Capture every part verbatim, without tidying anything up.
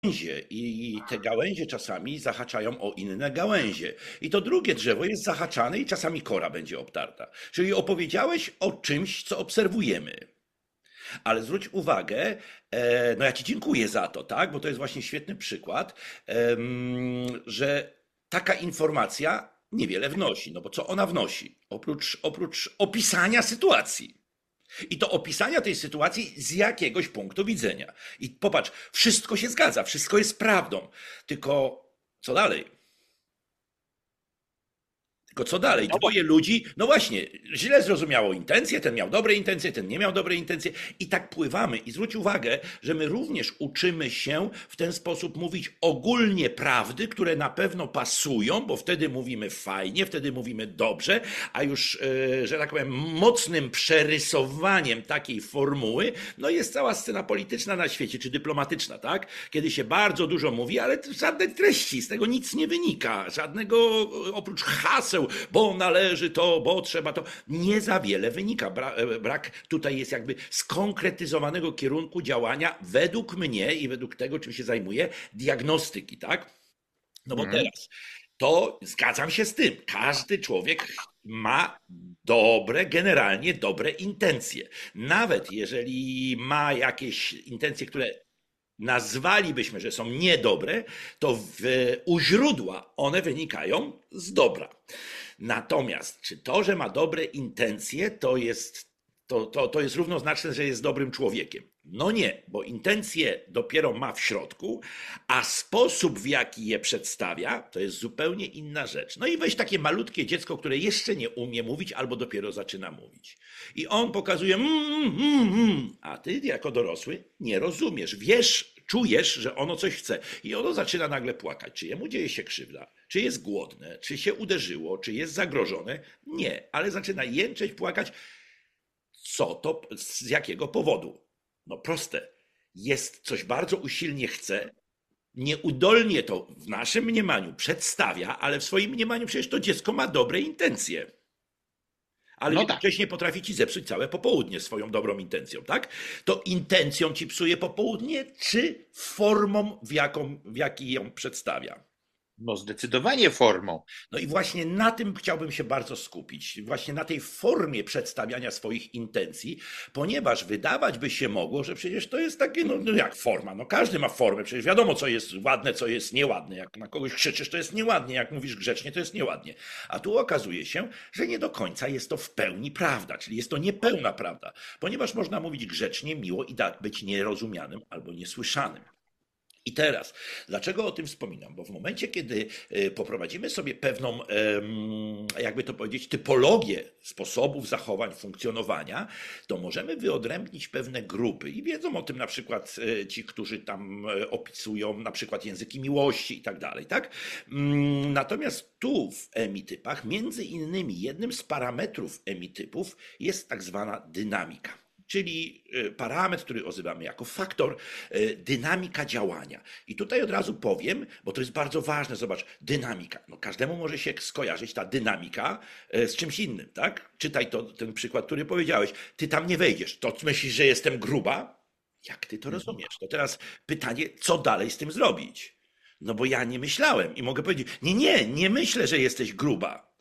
gałęzie i te gałęzie czasami zahaczają o inne gałęzie. I to drugie drzewo jest zahaczane i czasami kora będzie obtarta. Czyli opowiedziałeś o czymś, co obserwujemy. Ale zwróć uwagę, e, no ja ci dziękuję za to, tak? Bo to jest właśnie świetny przykład, em, że taka informacja niewiele wnosi. No bo co ona wnosi? Oprócz, oprócz opisania sytuacji. I to opisania tej sytuacji z jakiegoś punktu widzenia. I popatrz, wszystko się zgadza, wszystko jest prawdą. Tylko co dalej? Tylko co dalej? No bo Dwoje ludzi, no właśnie, źle zrozumiało intencje, ten miał dobre intencje, ten nie miał dobre intencje i tak pływamy. I zwróć uwagę, że my również uczymy się w ten sposób mówić ogólnie prawdy, które na pewno pasują, bo wtedy mówimy fajnie, wtedy mówimy dobrze, a już, e, że tak powiem, mocnym przerysowaniem takiej formuły, no jest cała scena polityczna na świecie, czy dyplomatyczna, tak? Kiedy się bardzo dużo mówi, ale żadnej treści, z tego nic nie wynika, żadnego oprócz haseł, bo należy to, bo trzeba to, nie za wiele wynika. Brak tutaj jest jakby skonkretyzowanego kierunku działania według mnie i według tego, czym się zajmuję, diagnostyki, tak? No bo mhm. teraz, to zgadzam się z tym, każdy człowiek ma dobre, generalnie dobre intencje. Nawet jeżeli ma jakieś intencje, które nazwalibyśmy, że są niedobre, to w, u źródła one wynikają z dobra. Natomiast czy to, że ma dobre intencje, to jest, to, to, to jest równoznaczne, że jest dobrym człowiekiem? No nie, bo intencje dopiero ma w środku, a sposób, w jaki je przedstawia, to jest zupełnie inna rzecz. No i weź takie malutkie dziecko, które jeszcze nie umie mówić albo dopiero zaczyna mówić. I on pokazuje, mm, mm, mm, mm, a ty jako dorosły nie rozumiesz, wiesz, czujesz, że ono coś chce. I ono zaczyna nagle płakać. Czy jemu dzieje się krzywda? Czy jest głodne? Czy się uderzyło? Czy jest zagrożone? Nie, ale zaczyna jęczeć, płakać. Co to, z jakiego powodu? No proste. Jest coś bardzo usilnie chce, nieudolnie to w naszym mniemaniu przedstawia, ale w swoim mniemaniu przecież to dziecko ma dobre intencje. Ale No tak. jednocześnie potrafi ci zepsuć całe popołudnie swoją dobrą intencją, tak? To intencją ci psuje popołudnie, czy formą, w, jaką, w jaki ją przedstawia? No zdecydowanie formą. No i właśnie na tym chciałbym się bardzo skupić, właśnie na tej formie przedstawiania swoich intencji, ponieważ wydawać by się mogło, że przecież to jest takie, no, no jak forma, no każdy ma formę, przecież wiadomo co jest ładne, co jest nieładne, jak na kogoś krzyczysz to jest nieładnie, jak mówisz grzecznie to jest nieładnie, a tu okazuje się, że nie do końca jest to w pełni prawda, czyli jest to niepełna prawda, ponieważ można mówić grzecznie, miło i tak być nierozumianym albo niesłyszanym. I teraz, dlaczego o tym wspominam? Bo w momencie, kiedy y, poprowadzimy sobie pewną, em, jakby to powiedzieć, typologię sposobów zachowań, funkcjonowania, to możemy wyodrębnić pewne grupy i wiedzą o tym na przykład y, ci, którzy tam y, opisują na przykład języki miłości i tak dalej, tak? Mm, Natomiast tu w emitypach, między innymi jednym z parametrów emitypów jest tak zwana dynamika, czyli y, parametr, który nazywamy jako faktor, y, dynamika działania. I tutaj od razu powiem, bo to jest bardzo ważne, zobacz, dynamika. No, każdemu może się skojarzyć ta dynamika y, z czymś innym, tak? Czytaj to, ten przykład, który powiedziałeś. Ty tam nie wejdziesz. To myślisz, że jestem gruba? Jak ty to Mhm. rozumiesz? To teraz pytanie, co dalej z tym zrobić? No bo ja nie myślałem i mogę powiedzieć, nie, nie, nie myślę, że jesteś gruba,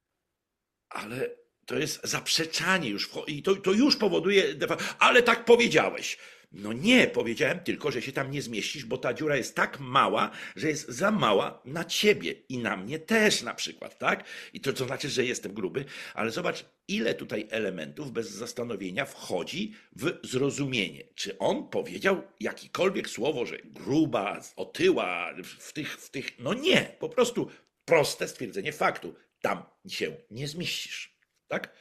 ale to jest zaprzeczanie już i to, to już powoduje, ale tak powiedziałeś. No nie, powiedziałem tylko, że się tam nie zmieścisz, bo ta dziura jest tak mała, że jest za mała na ciebie i na mnie też na przykład, tak? I to co znaczy, że jestem gruby, ale zobacz, ile tutaj elementów bez zastanowienia wchodzi w zrozumienie. Czy on powiedział jakiekolwiek słowo, że gruba, otyła, w tych, w tych, no nie, po prostu proste stwierdzenie faktu. Tam się nie zmieścisz. Tak?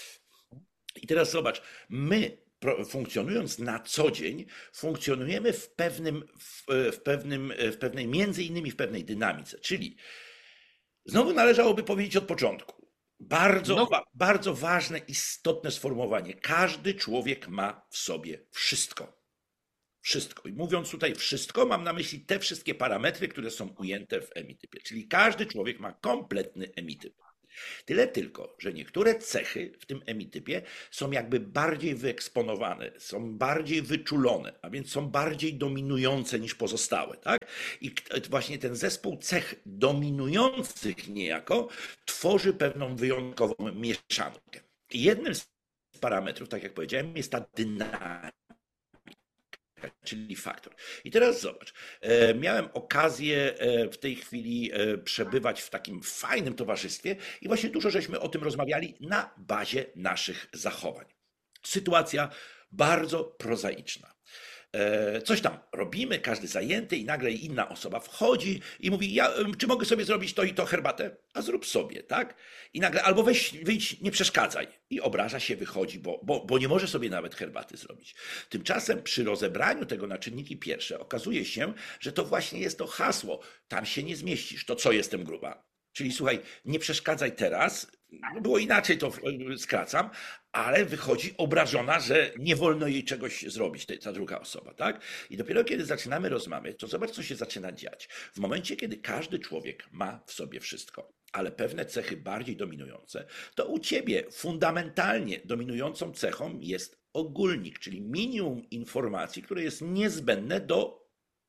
I teraz zobacz, my funkcjonując na co dzień, funkcjonujemy w pewnym, w, w pewnym, w pewnej, między innymi w pewnej dynamice, czyli znowu należałoby powiedzieć od początku. Bardzo, No, bardzo ważne, istotne sformułowanie. Każdy człowiek ma w sobie wszystko. Wszystko. I mówiąc tutaj wszystko, mam na myśli te wszystkie parametry, które są ujęte w emitypie. Czyli każdy człowiek ma kompletny emityp. Tyle tylko, że niektóre cechy w tym emitypie są jakby bardziej wyeksponowane, są bardziej wyczulone, a więc są bardziej dominujące niż pozostałe, tak? I właśnie ten zespół cech dominujących niejako tworzy pewną wyjątkową mieszankę. I jednym z parametrów, tak jak powiedziałem, jest ta dynamika, czyli faktor. I teraz zobacz, e, miałem okazję e, w tej chwili e, przebywać w takim fajnym towarzystwie i właśnie dużo żeśmy o tym rozmawiali na bazie naszych zachowań. Sytuacja bardzo prozaiczna. E, Coś tam robimy, każdy zajęty i nagle inna osoba wchodzi i mówi, ja, em, czy mogę sobie zrobić to i to herbatę? A zrób sobie, tak? I nagle albo weź, wyjdź, nie przeszkadzaj. I obraża się, wychodzi, bo, bo, bo nie może sobie nawet herbaty zrobić. Tymczasem przy rozebraniu tego na czynniki pierwsze okazuje się, że to właśnie jest to hasło. Tam się nie zmieścisz, to co jestem gruba? Czyli słuchaj, nie przeszkadzaj teraz, no było inaczej, to e, skracam, ale wychodzi obrażona, że nie wolno jej czegoś zrobić, te- ta druga osoba, tak? I dopiero kiedy zaczynamy rozmawiać, to zobacz, co się zaczyna dziać. W momencie, kiedy każdy człowiek ma w sobie wszystko, ale pewne cechy bardziej dominujące, to u ciebie fundamentalnie dominującą cechą jest ogólnik, czyli minimum informacji, które jest niezbędne do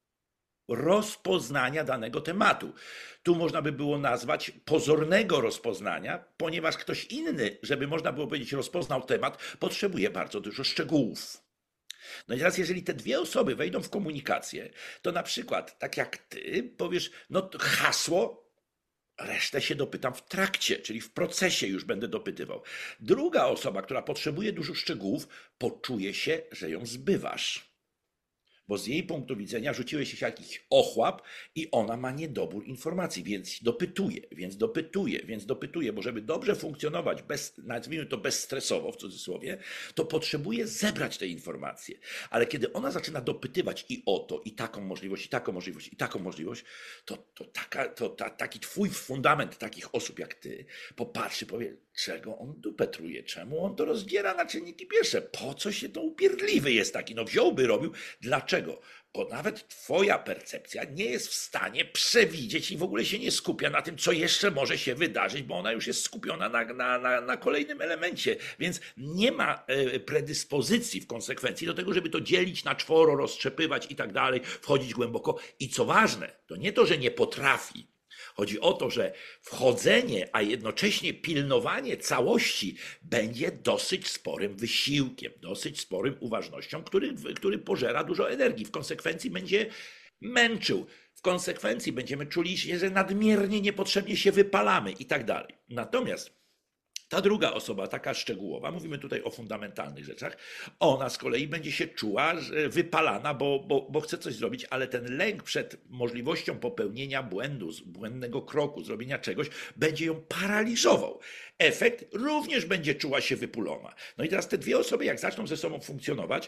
rozpoznania danego tematu. Tu można by było nazwać pozornego rozpoznania, ponieważ ktoś inny, żeby można było powiedzieć, rozpoznał temat, potrzebuje bardzo dużo szczegółów. No i teraz, jeżeli te dwie osoby wejdą w komunikację, to na przykład, tak jak ty powiesz, no to hasło, resztę się dopytam w trakcie, czyli w procesie już będę dopytywał. Druga osoba, która potrzebuje dużo szczegółów, poczuje się, że ją zbywasz. Bo z jej punktu widzenia rzuciłeś się jakiś ochłap i ona ma niedobór informacji, więc dopytuje, więc dopytuje, więc dopytuje, bo żeby dobrze funkcjonować, bez, nazwijmy to bezstresowo w cudzysłowie, to potrzebuje zebrać te informacje. Ale kiedy ona zaczyna dopytywać i o to, i taką możliwość, i taką możliwość, i taką możliwość, to, to, taka, to ta, taki twój fundament takich osób jak ty popatrzy, powie, czego on dupę truje, czemu on to rozdziera na czynniki pierwsze, po co się to upierdliwy jest taki, no wziąłby, robił, dlaczego? Bo nawet twoja percepcja nie jest w stanie przewidzieć i w ogóle się nie skupia na tym, co jeszcze może się wydarzyć, bo ona już jest skupiona na, na, na, na kolejnym elemencie, więc nie ma e, predyspozycji w konsekwencji do tego, żeby to dzielić na czworo, roztrzepywać i tak dalej, wchodzić głęboko. I co ważne, to nie to, że nie potrafi. Chodzi o to, że wchodzenie, a jednocześnie pilnowanie całości będzie dosyć sporym wysiłkiem, dosyć sporym uważnością, który, który pożera dużo energii. W konsekwencji będzie męczył. W konsekwencji będziemy czuli się, że nadmiernie niepotrzebnie się wypalamy i tak dalej. Natomiast ta druga osoba, taka szczegółowa, mówimy tutaj o fundamentalnych rzeczach, ona z kolei będzie się czuła że wypalana, bo, bo, bo chce coś zrobić, ale ten lęk przed możliwością popełnienia błędu, błędnego kroku, zrobienia czegoś, będzie ją paraliżował. Efekt również będzie czuła się wypulona. No i teraz te dwie osoby, jak zaczną ze sobą funkcjonować,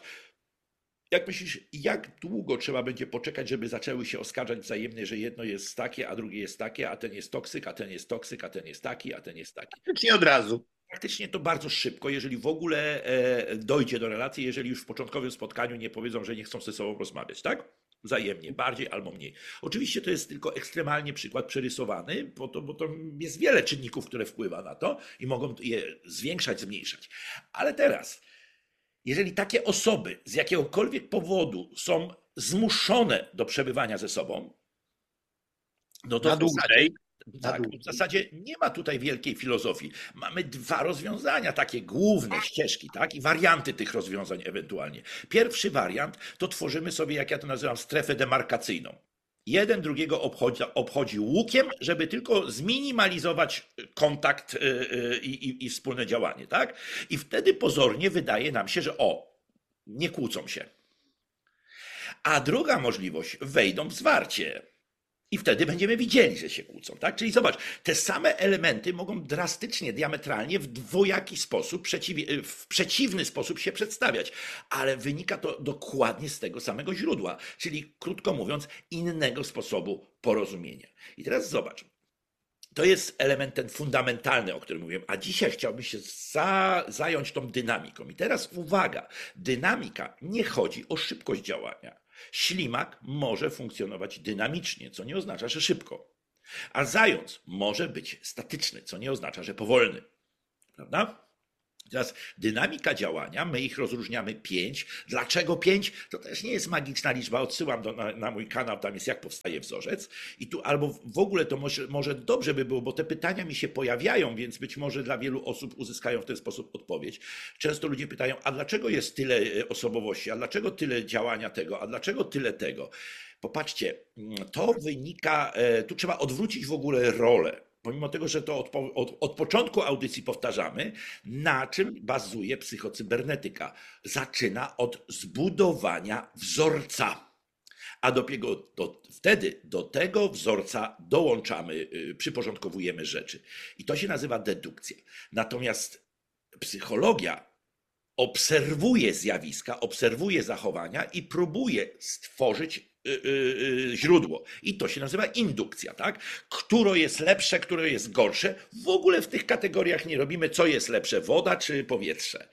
jak myślisz, jak długo trzeba będzie poczekać, żeby zaczęły się oskarżać wzajemnie, że jedno jest takie, a drugie jest takie, a ten jest toksyk, a ten jest toksyk, a ten jest taki, a ten jest taki. Nie od razu. Praktycznie to bardzo szybko, jeżeli w ogóle e, dojdzie do relacji, jeżeli już w początkowym spotkaniu nie powiedzą, że nie chcą ze sobą rozmawiać, tak? Wzajemnie, bardziej albo mniej. Oczywiście to jest tylko ekstremalnie przykład przerysowany, bo to, bo to jest wiele czynników, które wpływa na to i mogą je zwiększać, zmniejszać. Ale teraz, jeżeli takie osoby z jakiegokolwiek powodu są zmuszone do przebywania ze sobą, no to Na w zasadzie, dłużej. Na tak, dłużej. w zasadzie nie ma tutaj wielkiej filozofii. Mamy dwa rozwiązania, takie główne ścieżki, tak, i warianty tych rozwiązań ewentualnie. Pierwszy wariant to tworzymy sobie, jak ja to nazywam, strefę demarkacyjną. Jeden drugiego obchodzi, obchodzi łukiem, żeby tylko zminimalizować kontakt y, y, i, i, i wspólne działanie, tak? I wtedy pozornie wydaje nam się, że o, nie kłócą się. A druga możliwość, wejdą w zwarcie. I wtedy będziemy widzieli, że się kłócą, tak? Czyli zobacz, te same elementy mogą drastycznie, diametralnie, w dwojaki sposób, przeciw, w przeciwny sposób się przedstawiać, ale wynika to dokładnie z tego samego źródła, czyli krótko mówiąc, innego sposobu porozumienia. I teraz zobacz, to jest element ten fundamentalny, o którym mówiłem, a dzisiaj chciałbym się za, zająć tą dynamiką. I teraz uwaga, dynamika nie chodzi o szybkość działania. Ślimak może funkcjonować dynamicznie, co nie oznacza, że szybko. A zając może być statyczny, co nie oznacza, że powolny. Prawda? Teraz dynamika działania, my ich rozróżniamy pięć. Dlaczego pięć? To też nie jest magiczna liczba. Odsyłam do, na, na mój kanał, tam jest jak powstaje wzorzec. I tu albo w ogóle to może, może dobrze by było, bo te pytania mi się pojawiają, więc być może dla wielu osób uzyskają w ten sposób odpowiedź. Często ludzie pytają, a dlaczego jest tyle osobowości, a dlaczego tyle działania tego, a dlaczego tyle tego? Popatrzcie, to wynika, tu trzeba odwrócić w ogóle rolę. Pomimo tego, że to od, od, od początku audycji powtarzamy, na czym bazuje psychocybernetyka. Zaczyna od zbudowania wzorca. A dopiero do, wtedy do tego wzorca dołączamy, przyporządkowujemy rzeczy. I to się nazywa dedukcja. Natomiast psychologia obserwuje zjawiska, obserwuje zachowania i próbuje stworzyć źródło. I to się nazywa indukcja, tak? Które jest lepsze, które jest gorsze. W ogóle w tych kategoriach nie robimy, co jest lepsze, woda czy powietrze.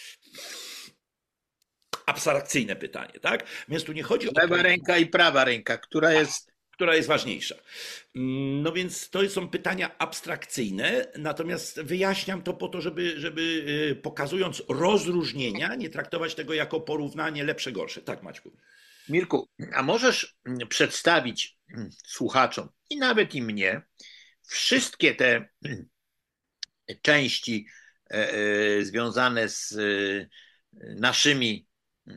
Abstrakcyjne pytanie, tak? Więc tu nie chodzi o... Lewa ręka i prawa ręka, która jest... która jest ważniejsza. No więc to są pytania abstrakcyjne, natomiast wyjaśniam to po to, żeby, żeby pokazując rozróżnienia, nie traktować tego jako porównanie lepsze, gorsze. Tak, Maćku. Mirku, a możesz przedstawić słuchaczom i nawet i mnie wszystkie te części związane z naszymi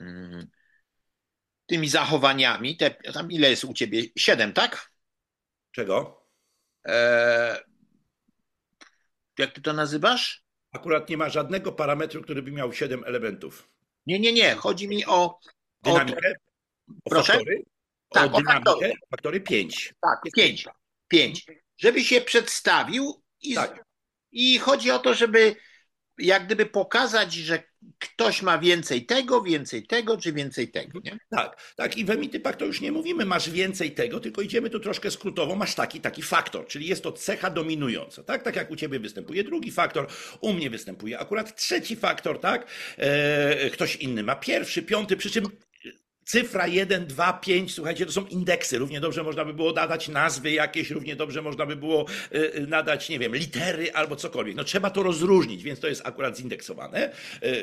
tymi zachowaniami, te, tam ile jest u ciebie? Siedem, tak? Czego? E, jak ty to nazywasz? Akurat nie ma żadnego parametru, który by miał siedem elementów. Nie, nie, nie. Chodzi mi o... Dynamikę? O Proszę? faktory? Tak, o dynamikę? o faktory. Faktory pięć. Tak, Jest pięć. Pięć. Żeby się przedstawił i, Tak. i chodzi o to, żeby jak gdyby pokazać, że ktoś ma więcej tego, więcej tego, czy więcej tego, nie? Tak, tak. I w emitypach to już nie mówimy, masz więcej tego, tylko idziemy tu troszkę skrótowo, masz taki, taki faktor, czyli jest to cecha dominująca, tak? Tak jak u ciebie występuje drugi faktor, u mnie występuje akurat trzeci faktor, tak? E, ktoś inny ma pierwszy, piąty, przy czym cyfra jeden, dwa, pięć, słuchajcie, to są indeksy. Równie dobrze można by było nadać nazwy jakieś, równie dobrze można by było nadać, nie wiem, litery albo cokolwiek. No trzeba to rozróżnić, więc to jest akurat zindeksowane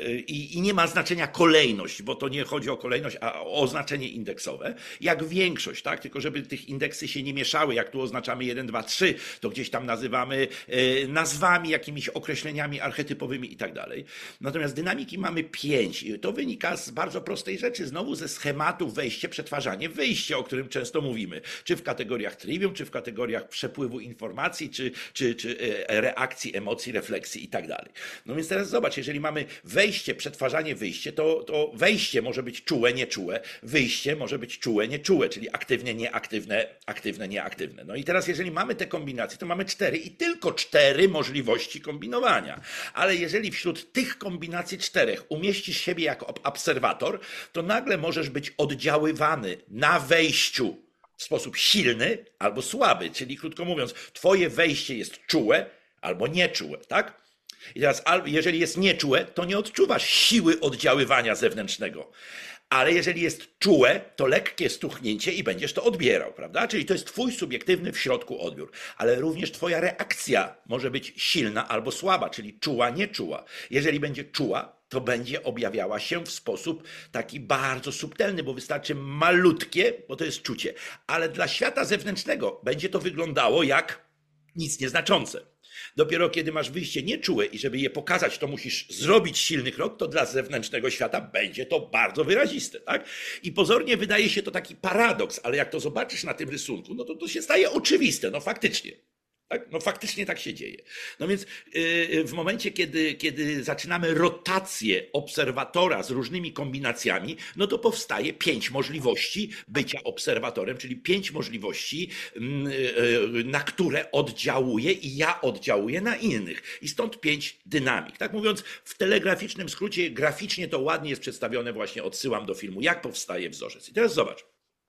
i, i nie ma znaczenia kolejność, bo to nie chodzi o kolejność, a o oznaczenie indeksowe. Jak większość, tak? Tylko żeby tych indeksy się nie mieszały, jak tu oznaczamy jeden, dwa, trzy, to gdzieś tam nazywamy nazwami, jakimiś określeniami archetypowymi i tak dalej. Natomiast dynamiki mamy pięć. To wynika z bardzo prostej rzeczy, znowu ze schematów wejście, przetwarzanie, wyjście, o którym często mówimy. Czy w kategoriach trivium, czy w kategoriach przepływu informacji, czy, czy, czy reakcji, emocji, refleksji i tak dalej. No więc teraz zobacz, jeżeli mamy wejście, przetwarzanie, wyjście, to, to wejście może być czułe, nieczułe, wyjście może być czułe, nieczułe, czyli aktywne, nieaktywne, aktywne, nieaktywne. No i teraz jeżeli mamy te kombinacje, to mamy cztery i tylko cztery możliwości kombinowania. Ale jeżeli wśród tych kombinacji czterech umieścisz siebie jako obserwator, to nagle możesz być oddziaływany na wejściu w sposób silny albo słaby, czyli krótko mówiąc, twoje wejście jest czułe albo nieczułe, tak? I teraz, jeżeli jest nieczułe, to nie odczuwasz siły oddziaływania zewnętrznego. Ale jeżeli jest czułe, to lekkie stuchnięcie i będziesz to odbierał, prawda? Czyli to jest twój subiektywny w środku odbiór. Ale również twoja reakcja może być silna albo słaba, czyli czuła, nieczuła. Jeżeli będzie czuła, to będzie objawiała się w sposób taki bardzo subtelny, bo wystarczy malutkie, bo to jest czucie. Ale dla świata zewnętrznego będzie to wyglądało jak nic nieznaczące. Dopiero kiedy masz wyjście nieczułe i żeby je pokazać, to musisz zrobić silny krok, to dla zewnętrznego świata będzie to bardzo wyraziste, tak? I pozornie wydaje się to taki paradoks, ale jak to zobaczysz na tym rysunku, no to to się staje oczywiste, no faktycznie. Tak? No faktycznie tak się dzieje. No więc yy, w momencie, kiedy, kiedy zaczynamy rotację obserwatora z różnymi kombinacjami, no to powstaje pięć możliwości bycia obserwatorem, czyli pięć możliwości, yy, na które oddziałuję i ja oddziałuję na innych. I stąd pięć dynamik. Tak mówiąc, w telegraficznym skrócie, graficznie to ładnie jest przedstawione, właśnie odsyłam do filmu, jak powstaje wzorzec. I teraz zobacz.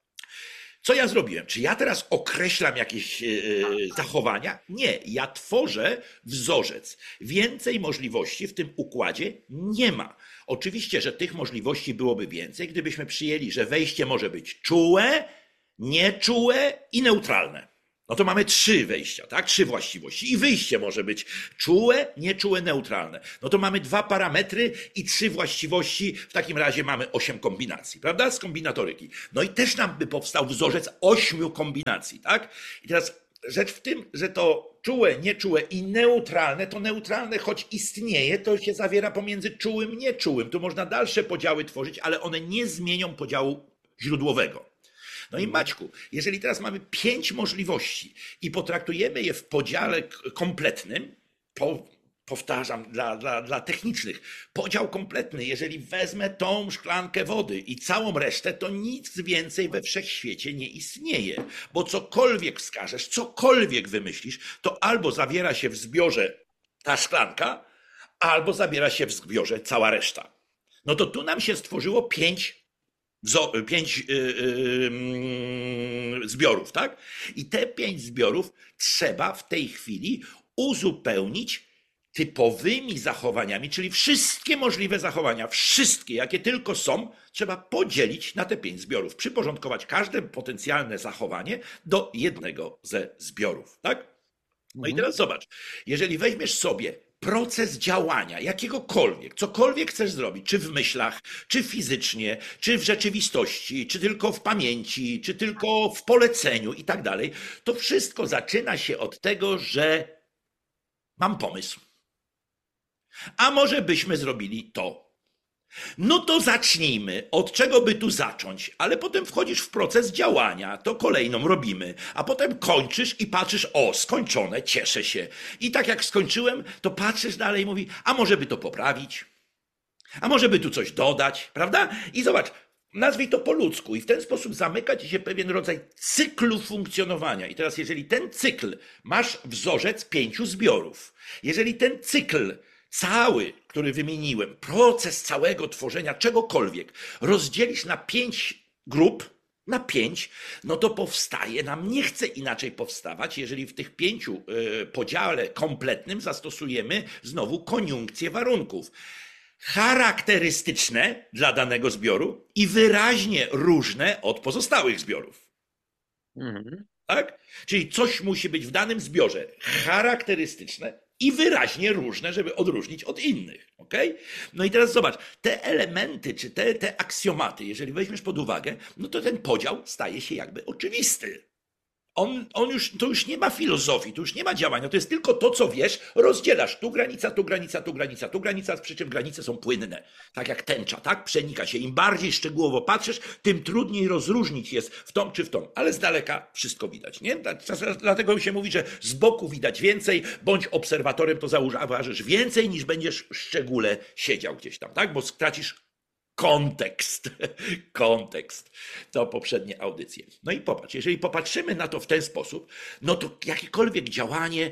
Co ja zrobiłem? Czy ja teraz określam jakieś yy, zachowania? Nie, ja tworzę wzorzec. Więcej możliwości w tym układzie nie ma. Oczywiście, że tych możliwości byłoby więcej, gdybyśmy przyjęli, że wejście może być czułe, nieczułe i neutralne. No to mamy trzy wejścia, tak? Trzy właściwości. I wyjście może być czułe, nieczułe, neutralne. No to mamy dwa parametry i trzy właściwości. W takim razie mamy osiem kombinacji, prawda? Z kombinatoryki. No i też nam by powstał wzorzec ośmiu kombinacji, tak? I teraz rzecz w tym, że to czułe, nieczułe i neutralne, to neutralne, choć istnieje, to się zawiera pomiędzy czułym i nieczułym. Tu można dalsze podziały tworzyć, ale one nie zmienią podziału źródłowego. No i Maćku, jeżeli teraz mamy pięć możliwości i potraktujemy je w podziale kompletnym, po, powtarzam, dla, dla, dla technicznych, podział kompletny, jeżeli wezmę tą szklankę wody i całą resztę, to nic więcej we wszechświecie nie istnieje, bo cokolwiek wskażesz, cokolwiek wymyślisz, to albo zawiera się w zbiorze ta szklanka, albo zabiera się w zbiorze cała reszta. No to tu nam się stworzyło pięć pięć yy, yy, zbiorów, tak? I te pięć zbiorów trzeba w tej chwili uzupełnić typowymi zachowaniami, czyli wszystkie możliwe zachowania, wszystkie, jakie tylko są, trzeba podzielić na te pięć zbiorów, przyporządkować każde potencjalne zachowanie do jednego ze zbiorów, tak? No i teraz zobacz, jeżeli weźmiesz sobie proces działania jakiegokolwiek, cokolwiek chcesz zrobić, czy w myślach, czy fizycznie, czy w rzeczywistości, czy tylko w pamięci, czy tylko w poleceniu i tak dalej, to wszystko zaczyna się od tego, że mam pomysł. A może byśmy zrobili to? No to zacznijmy. Od czego by tu zacząć? Ale potem wchodzisz w proces działania, to kolejną robimy, a potem kończysz i patrzysz, o, skończone, cieszę się. I tak jak skończyłem, to patrzysz dalej i mówi, a może by to poprawić? A może by tu coś dodać, prawda? I zobacz, nazwij to po ludzku i w ten sposób zamyka ci się pewien rodzaj cyklu funkcjonowania. I teraz jeżeli ten cykl, masz wzorzec pięciu zbiorów, jeżeli ten cykl cały, który wymieniłem, proces całego tworzenia czegokolwiek rozdzielisz na pięć grup, na pięć, no to powstaje nam, nie chce inaczej powstawać, jeżeli w tych pięciu y, podziale kompletnym zastosujemy znowu koniunkcję warunków. Charakterystyczne dla danego zbioru i wyraźnie różne od pozostałych zbiorów. Mhm. Tak? Czyli coś musi być w danym zbiorze charakterystyczne i wyraźnie różne, żeby odróżnić od innych. Okay? No i teraz zobacz, te elementy, czy te, te aksjomaty, jeżeli weźmiesz pod uwagę, no to ten podział staje się jakby oczywisty. On, on już, to już nie ma filozofii, to już nie ma działania, to jest tylko to, co wiesz, rozdzielasz tu granica, tu granica, tu granica, tu granica, przy czym granice są płynne, tak jak tęcza, tak? Przenika się. Im bardziej szczegółowo patrzysz, tym trudniej rozróżnić jest w tą czy w tą, ale z daleka wszystko widać, nie? Dlatego się mówi, że z boku widać więcej, bądź obserwatorem, to zauważysz więcej, niż będziesz w szczególe siedział gdzieś tam, tak? Bo stracisz kontekst, kontekst, to poprzednie audycje. No i popatrz, jeżeli popatrzymy na to w ten sposób, no to jakiekolwiek działanie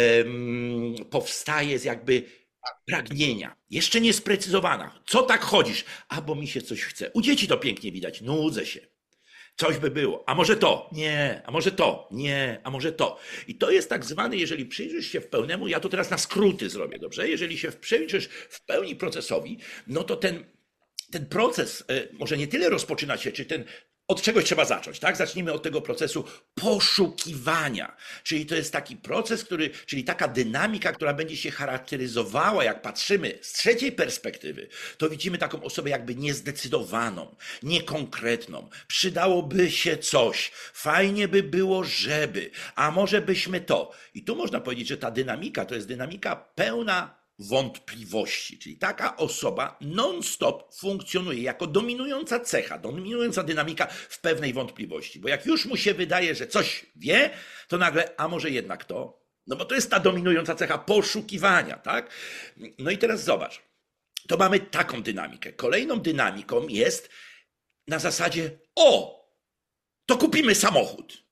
um, powstaje z jakby pragnienia, jeszcze niesprecyzowana. Co tak chodzisz? A bo mi się coś chce. U dzieci to pięknie widać, nudzę się. Coś by było. A może to? Nie. A może to? Nie. A może to? I to jest tak zwany, jeżeli przyjrzysz się w pełnemu, ja to teraz na skróty zrobię, dobrze? Jeżeli się przyjrzysz w pełni procesowi, no to ten Ten proces może nie tyle rozpoczyna się, czy ten od czegoś trzeba zacząć, tak? Zacznijmy od tego procesu poszukiwania. Czyli to jest taki proces, który, czyli taka dynamika, która będzie się charakteryzowała, jak patrzymy z trzeciej perspektywy, to widzimy taką osobę jakby niezdecydowaną, niekonkretną. Przydałoby się coś, fajnie by było, żeby, a może byśmy to. I tu można powiedzieć, że ta dynamika to jest dynamika pełna wątpliwości, czyli taka osoba non-stop funkcjonuje jako dominująca cecha, dominująca dynamika w pewnej wątpliwości, bo jak już mu się wydaje, że coś wie, to nagle, a może jednak to? No bo to jest ta dominująca cecha poszukiwania, tak? No i teraz zobacz, to mamy taką dynamikę. Kolejną dynamiką jest na zasadzie, o, to kupimy samochód.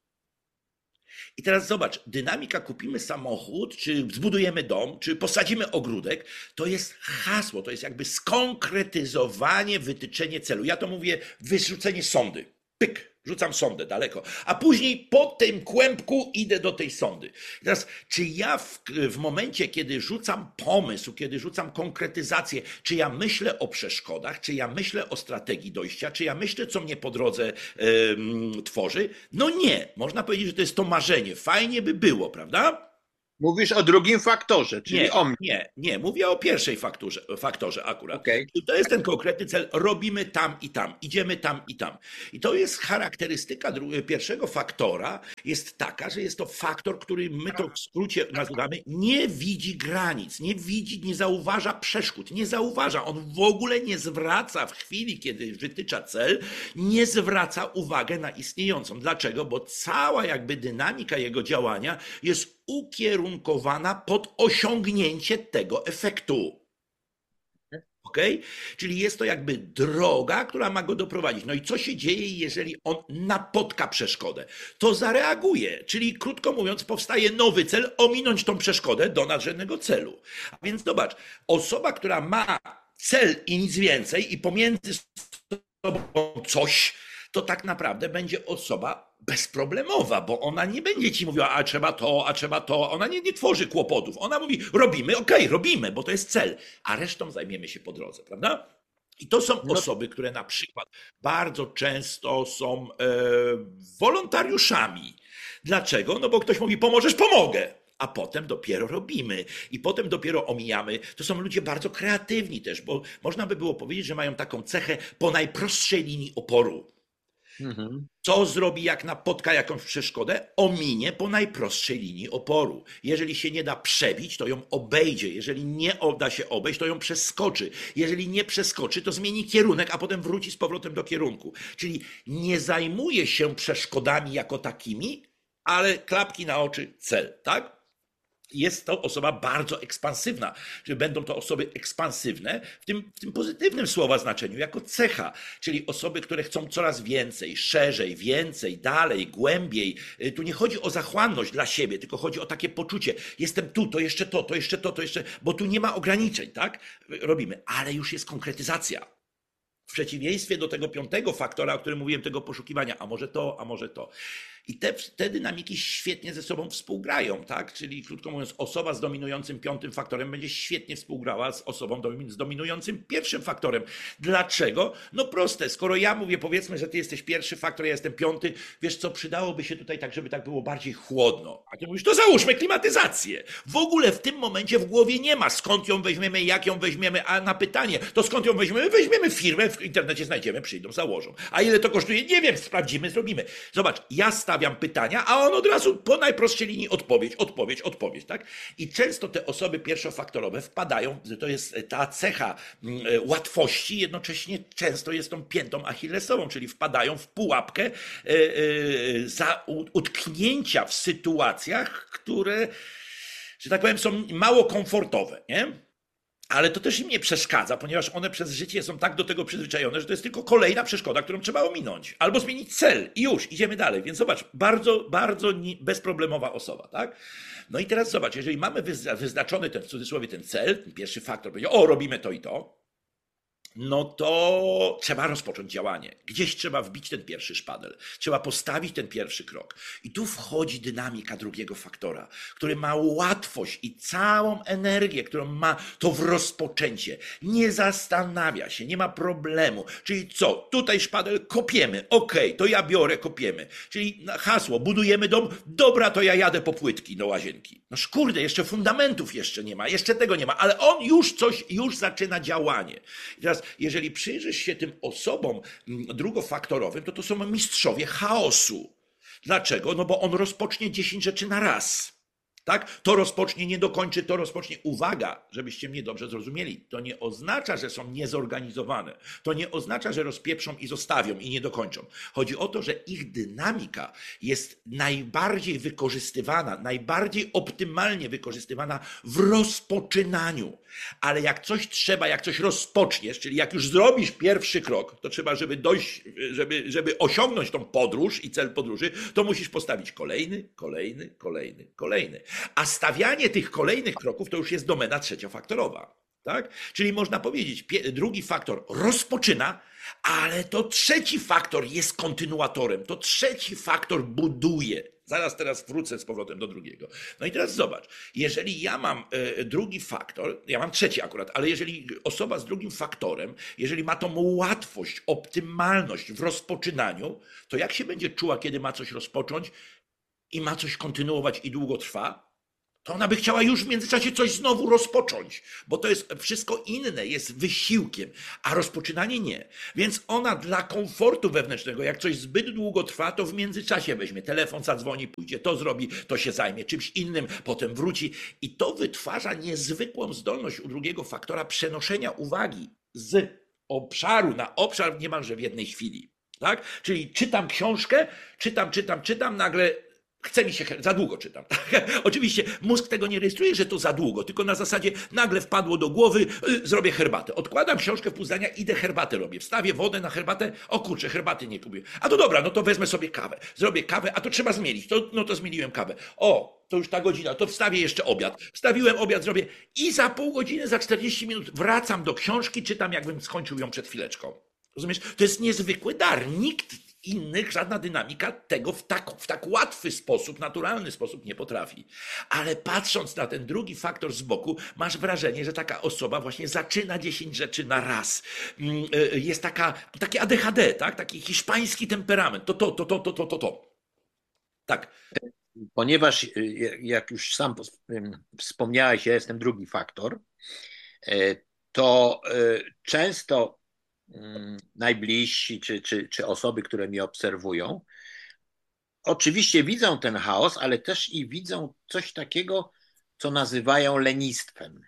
I teraz zobacz, dynamika kupimy samochód, czy zbudujemy dom, czy posadzimy ogródek, to jest hasło, to jest jakby skonkretyzowanie, wytyczenie celu. Ja to mówię wyrzucenie sondy. pyk, rzucam sondę daleko, a później po tym kłębku idę do tej sondy. I teraz, czy ja w, w momencie, kiedy rzucam pomysł, kiedy rzucam konkretyzację, czy ja myślę o przeszkodach, czy ja myślę o strategii dojścia, czy ja myślę, co mnie po drodze ym, tworzy? No nie. Można powiedzieć, że to jest to marzenie. Fajnie by było, prawda? Mówisz o drugim faktorze, czyli Nie, o mnie. nie, nie. Mówię o pierwszej fakturze, faktorze akurat. Okej. I to jest ten konkretny cel. Robimy tam i tam, idziemy tam i tam. I to jest charakterystyka dru- pierwszego faktora, jest taka, że jest to faktor, który my to w skrócie nazywamy, nie widzi granic, nie widzi, nie zauważa przeszkód, nie zauważa. On w ogóle nie zwraca w chwili, kiedy wytycza cel, nie zwraca uwagę na istniejącą. Dlaczego? Bo cała jakby dynamika jego działania jest ukierunkowana pod osiągnięcie tego efektu. Ok? Czyli jest to jakby droga, która ma go doprowadzić. No i co się dzieje, jeżeli on napotka przeszkodę? To zareaguje, czyli krótko mówiąc, powstaje nowy cel, ominąć tą przeszkodę do nadrzędnego celu. A więc zobacz, osoba, która ma cel i nic więcej i pomiędzy sobą coś, to tak naprawdę będzie osoba bezproblemowa, bo ona nie będzie ci mówiła, a trzeba to, a trzeba to. Ona nie, nie tworzy kłopotów. Ona mówi, robimy, okej, okay, robimy, bo to jest cel, a resztą zajmiemy się po drodze, prawda? I to są No, osoby, które na przykład bardzo często są e, wolontariuszami. Dlaczego? No bo ktoś mówi, pomożesz, pomogę. A potem dopiero robimy i potem dopiero omijamy. To są ludzie bardzo kreatywni też, bo można by było powiedzieć, że mają taką cechę po najprostszej linii oporu. mhm. Co zrobi, jak napotka jakąś przeszkodę? Ominie po najprostszej linii oporu. Jeżeli się nie da przebić, to ją obejdzie. Jeżeli nie da się obejść, to ją przeskoczy. Jeżeli nie przeskoczy, to zmieni kierunek, a potem wróci z powrotem do kierunku. Czyli nie zajmuje się przeszkodami jako takimi, ale klapki na oczy, cel, tak? Jest to osoba bardzo ekspansywna, czyli będą to osoby ekspansywne w tym, w tym pozytywnym słowa znaczeniu, jako cecha, czyli osoby, które chcą coraz więcej, szerzej, więcej, dalej, głębiej. Tu nie chodzi o zachłanność dla siebie, tylko chodzi o takie poczucie, jestem tu, to jeszcze to, to jeszcze to, to jeszcze, bo tu nie ma ograniczeń, tak? Robimy, ale już jest konkretyzacja. W przeciwieństwie do tego piątego faktora, o którym mówiłem, tego poszukiwania, a może to, a może to. I te, te dynamiki świetnie ze sobą współgrają, tak? Czyli krótko mówiąc, osoba z dominującym piątym faktorem będzie świetnie współgrała z osobą z dominującym pierwszym faktorem. Dlaczego? No proste, skoro ja mówię, powiedzmy, że ty jesteś pierwszy faktor, ja jestem piąty, wiesz co, przydałoby się tutaj tak, żeby tak było bardziej chłodno. A ty mówisz, to załóżmy klimatyzację. W ogóle w tym momencie w głowie nie ma, skąd ją weźmiemy, jak ją weźmiemy, a na pytanie, to skąd ją weźmiemy? Weźmiemy firmę, w internecie znajdziemy, przyjdą, założą. A ile to kosztuje? Nie wiem, sprawdzimy, zrobimy. Zobacz, ja stawiam pytania, a on od razu po najprostszej linii odpowiedź, odpowiedź, odpowiedź, tak? I często te osoby pierwszofaktorowe wpadają, to jest ta cecha łatwości, jednocześnie często jest tą piętą achillesową, czyli wpadają w pułapkę za utknięcia w sytuacjach, które, że tak powiem, są mało komfortowe, nie? Ale to też im nie przeszkadza, ponieważ one przez życie są tak do tego przyzwyczajone, że to jest tylko kolejna przeszkoda, którą trzeba ominąć. Albo zmienić cel i już, idziemy dalej. Więc zobacz, bardzo, bardzo bezproblemowa osoba, tak? No i teraz zobacz, jeżeli mamy wyznaczony ten, w cudzysłowie ten cel, ten pierwszy faktor, będzie, o, robimy to i to, no to trzeba rozpocząć działanie. Gdzieś trzeba wbić ten pierwszy szpadel. Trzeba postawić ten pierwszy krok. I tu wchodzi dynamika drugiego faktora, który ma łatwość i całą energię, którą ma to w rozpoczęcie. Nie zastanawia się, nie ma problemu. Czyli co? Tutaj szpadel kopiemy. Okej, okay, to ja biorę, kopiemy. Czyli hasło, budujemy dom. Dobra, to ja jadę po płytki do łazienki. No kurde, jeszcze fundamentów jeszcze nie ma, jeszcze tego nie ma, ale on już coś, już zaczyna działanie. I teraz jeżeli przyjrzysz się tym osobom drugofaktorowym, to to są mistrzowie chaosu. Dlaczego? No bo on rozpocznie dziesięć rzeczy na raz. Tak? To rozpocznie, nie dokończy, to rozpocznie. Uwaga, żebyście mnie dobrze zrozumieli. To nie oznacza, że są niezorganizowane. To nie oznacza, że rozpieprzą i zostawią i nie dokończą. Chodzi o to, że ich dynamika jest najbardziej wykorzystywana, najbardziej optymalnie wykorzystywana w rozpoczynaniu. Ale jak coś trzeba, jak coś rozpoczniesz, czyli jak już zrobisz pierwszy krok, to trzeba, żeby dojść, żeby, żeby osiągnąć tą podróż i cel podróży, to musisz postawić kolejny, kolejny, kolejny, kolejny. A stawianie tych kolejnych kroków to już jest domena trzeciofaktorowa. Tak? Czyli można powiedzieć, drugi faktor rozpoczyna, ale to trzeci faktor jest kontynuatorem. To trzeci faktor buduje. Zaraz teraz wrócę z powrotem do drugiego. No i teraz zobacz, jeżeli ja mam drugi faktor, ja mam trzeci akurat, ale jeżeli osoba z drugim faktorem, jeżeli ma tą łatwość, optymalność w rozpoczynaniu, to jak się będzie czuła, kiedy ma coś rozpocząć i ma coś kontynuować i długo trwa? To ona by chciała już w międzyczasie coś znowu rozpocząć, bo to jest wszystko inne, jest wysiłkiem, a rozpoczynanie nie. Więc ona dla komfortu wewnętrznego, jak coś zbyt długo trwa, to w międzyczasie weźmie telefon, zadzwoni, pójdzie, to zrobi, to się zajmie czymś innym, potem wróci i to wytwarza niezwykłą zdolność u drugiego faktora przenoszenia uwagi z obszaru na obszar niemalże w jednej chwili. Tak? Czyli czytam książkę, czytam, czytam, czytam, nagle chce mi się, za długo czytam. Oczywiście mózg tego nie rejestruje, że to za długo, tylko na zasadzie nagle wpadło do głowy, y, zrobię herbatę. Odkładam książkę w pół zdania, idę herbatę robię. Wstawię wodę na herbatę, o kurczę, herbaty nie kupię. A to dobra, no to wezmę sobie kawę. Zrobię kawę, a to trzeba zmienić. To, no to zmieniłem kawę. O, to już ta godzina, to wstawię jeszcze obiad. Wstawiłem obiad, zrobię i za pół godziny, za czterdzieści minut wracam do książki, czytam jakbym skończył ją przed chwileczką. Rozumiesz? To jest niezwykły dar. Nikt innych, żadna dynamika tego w tak, w tak łatwy sposób, naturalny sposób nie potrafi. Ale patrząc na ten drugi faktor z boku, masz wrażenie, że taka osoba właśnie zaczyna dziesięć rzeczy na raz. Jest taka, takie A D H D, tak? Taki hiszpański temperament. To, to, to, to, to, to, to, to. Tak. Ponieważ, jak już sam wspomniałeś, ja jestem drugi faktor, to często najbliżsi, czy, czy, czy osoby, które mnie obserwują, oczywiście widzą ten chaos, ale też i widzą coś takiego, co nazywają lenistwem.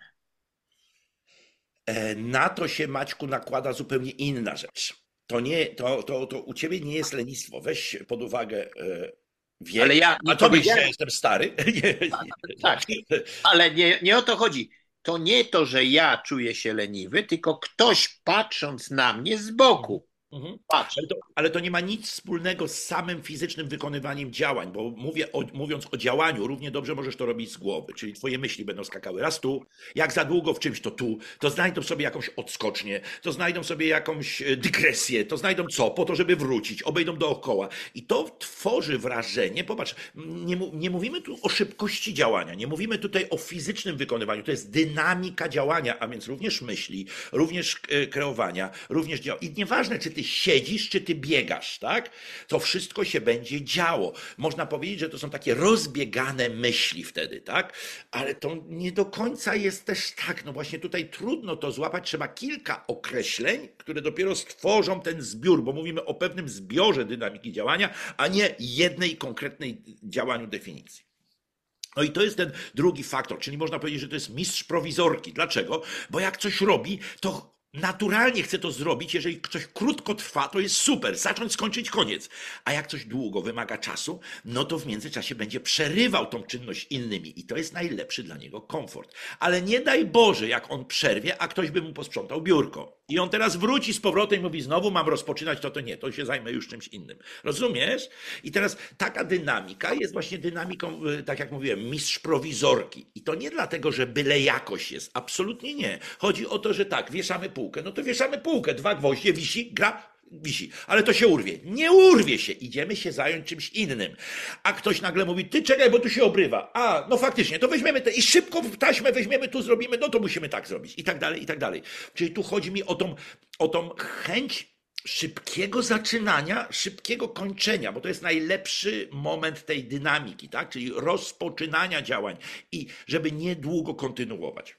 Na to się, Maćku, nakłada zupełnie inna rzecz. To, nie, to, to, to u ciebie nie jest lenistwo. Weź pod uwagę wiek. Ale ja nie A to byś, powiedziałem- że jestem stary? Nie, Tak, nie. tak. Ale nie, nie o to chodzi. To nie to, że ja czuję się leniwy, tylko ktoś patrząc na mnie z boku. Mhm. Patrz. Ale to, ale to nie ma nic wspólnego z samym fizycznym wykonywaniem działań, bo mówię o, mówiąc o działaniu, równie dobrze możesz to robić z głowy, czyli twoje myśli będą skakały raz tu, jak za długo w czymś to tu, to znajdą sobie jakąś odskocznię, to znajdą sobie jakąś dygresję, to znajdą co, po to, żeby wrócić, obejdą dookoła i to tworzy wrażenie, popatrz, nie, nie mówimy tu o szybkości działania, nie mówimy tutaj o fizycznym wykonywaniu, to jest dynamika działania, a więc również myśli, również kreowania, również działania i nieważne, czy ty siedzisz, czy ty biegasz, tak? To wszystko się będzie działo. Można powiedzieć, że to są takie rozbiegane myśli wtedy, tak? Ale to nie do końca jest też tak. No właśnie tutaj trudno to złapać. Trzeba kilka określeń, które dopiero stworzą ten zbiór, bo mówimy o pewnym zbiorze dynamiki działania, a nie jednej konkretnej działaniu definicji. No i to jest ten drugi faktor, czyli można powiedzieć, że to jest mistrz prowizorki. Dlaczego? Bo jak coś robi, to naturalnie chce to zrobić, jeżeli coś krótko trwa, to jest super, zacząć, skończyć, koniec. A jak coś długo wymaga czasu, no to w międzyczasie będzie przerywał tą czynność innymi i to jest najlepszy dla niego komfort. Ale nie daj Boże, jak on przerwie, a ktoś by mu posprzątał biurko. I on teraz wróci z powrotem i mówi, znowu mam rozpoczynać, to to nie, to się zajmę już czymś innym. Rozumiesz? I teraz taka dynamika jest właśnie dynamiką, tak jak mówiłem, mistrz prowizorki. I to nie dlatego, że byle jakoś jest. Absolutnie nie. Chodzi o to, że tak, wieszamy półkę. No to wieszamy półkę. Dwa gwoździe, wisi, gra, wisi. Ale to się urwie. Nie urwie się. Idziemy się zająć czymś innym. A ktoś nagle mówi, ty czekaj, bo tu się obrywa. A, no faktycznie, to weźmiemy te i szybko taśmę weźmiemy, tu zrobimy, no to musimy tak zrobić. I tak dalej, i tak dalej. Czyli tu chodzi mi o tą, o tą chęć szybkiego zaczynania, szybkiego kończenia, bo to jest najlepszy moment tej dynamiki, tak? Czyli rozpoczynania działań i żeby niedługo kontynuować.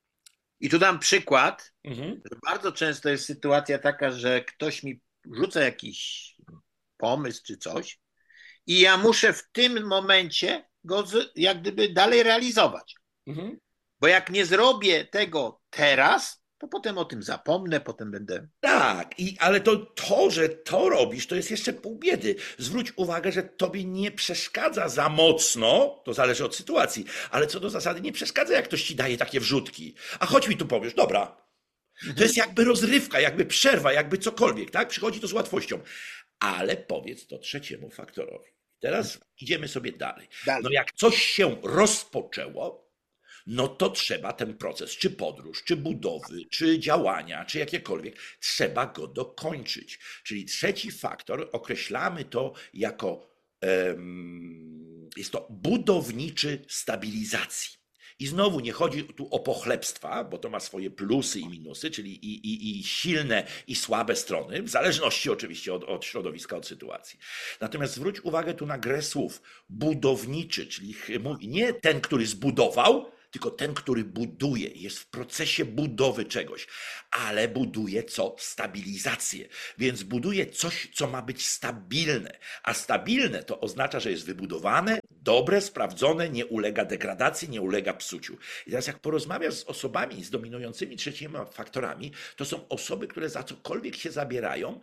I tu dam przykład, Mhm. że bardzo często jest sytuacja taka, że ktoś mi rzuca jakiś pomysł czy coś i ja muszę w tym momencie go z, jak gdyby dalej realizować. Mhm. Bo jak nie zrobię tego teraz, to potem o tym zapomnę, potem będę... Tak, i, ale to, to, że to robisz, to jest jeszcze pół biedy. Zwróć uwagę, że tobie nie przeszkadza za mocno, to zależy od sytuacji, ale co do zasady nie przeszkadza, jak ktoś ci daje takie wrzutki. A chodź mi tu powiesz, dobra. To jest jakby rozrywka, jakby przerwa, jakby cokolwiek, tak? Przychodzi to z łatwością. Ale powiedz to trzeciemu faktorowi. Teraz idziemy sobie dalej. Dalej. No jak coś się rozpoczęło, no to trzeba ten proces, czy podróż, czy budowy, czy działania, czy jakiekolwiek, trzeba go dokończyć. Czyli trzeci faktor, określamy to jako, em, jest to budowniczy stabilizacji. I znowu nie chodzi tu o pochlebstwa, bo to ma swoje plusy i minusy, czyli i, i, i silne i słabe strony, w zależności oczywiście od, od środowiska, od sytuacji. Natomiast zwróć uwagę tu na grę słów. Budowniczy, czyli mówi nie ten, który zbudował, tylko ten, który buduje, jest w procesie budowy czegoś, ale buduje co? Stabilizację. Więc buduje coś, co ma być stabilne. A stabilne to oznacza, że jest wybudowane, dobre, sprawdzone, nie ulega degradacji, nie ulega psuciu. I teraz jak porozmawiasz z osobami z dominującymi trzecimi faktorami, to są osoby, które za cokolwiek się zabierają,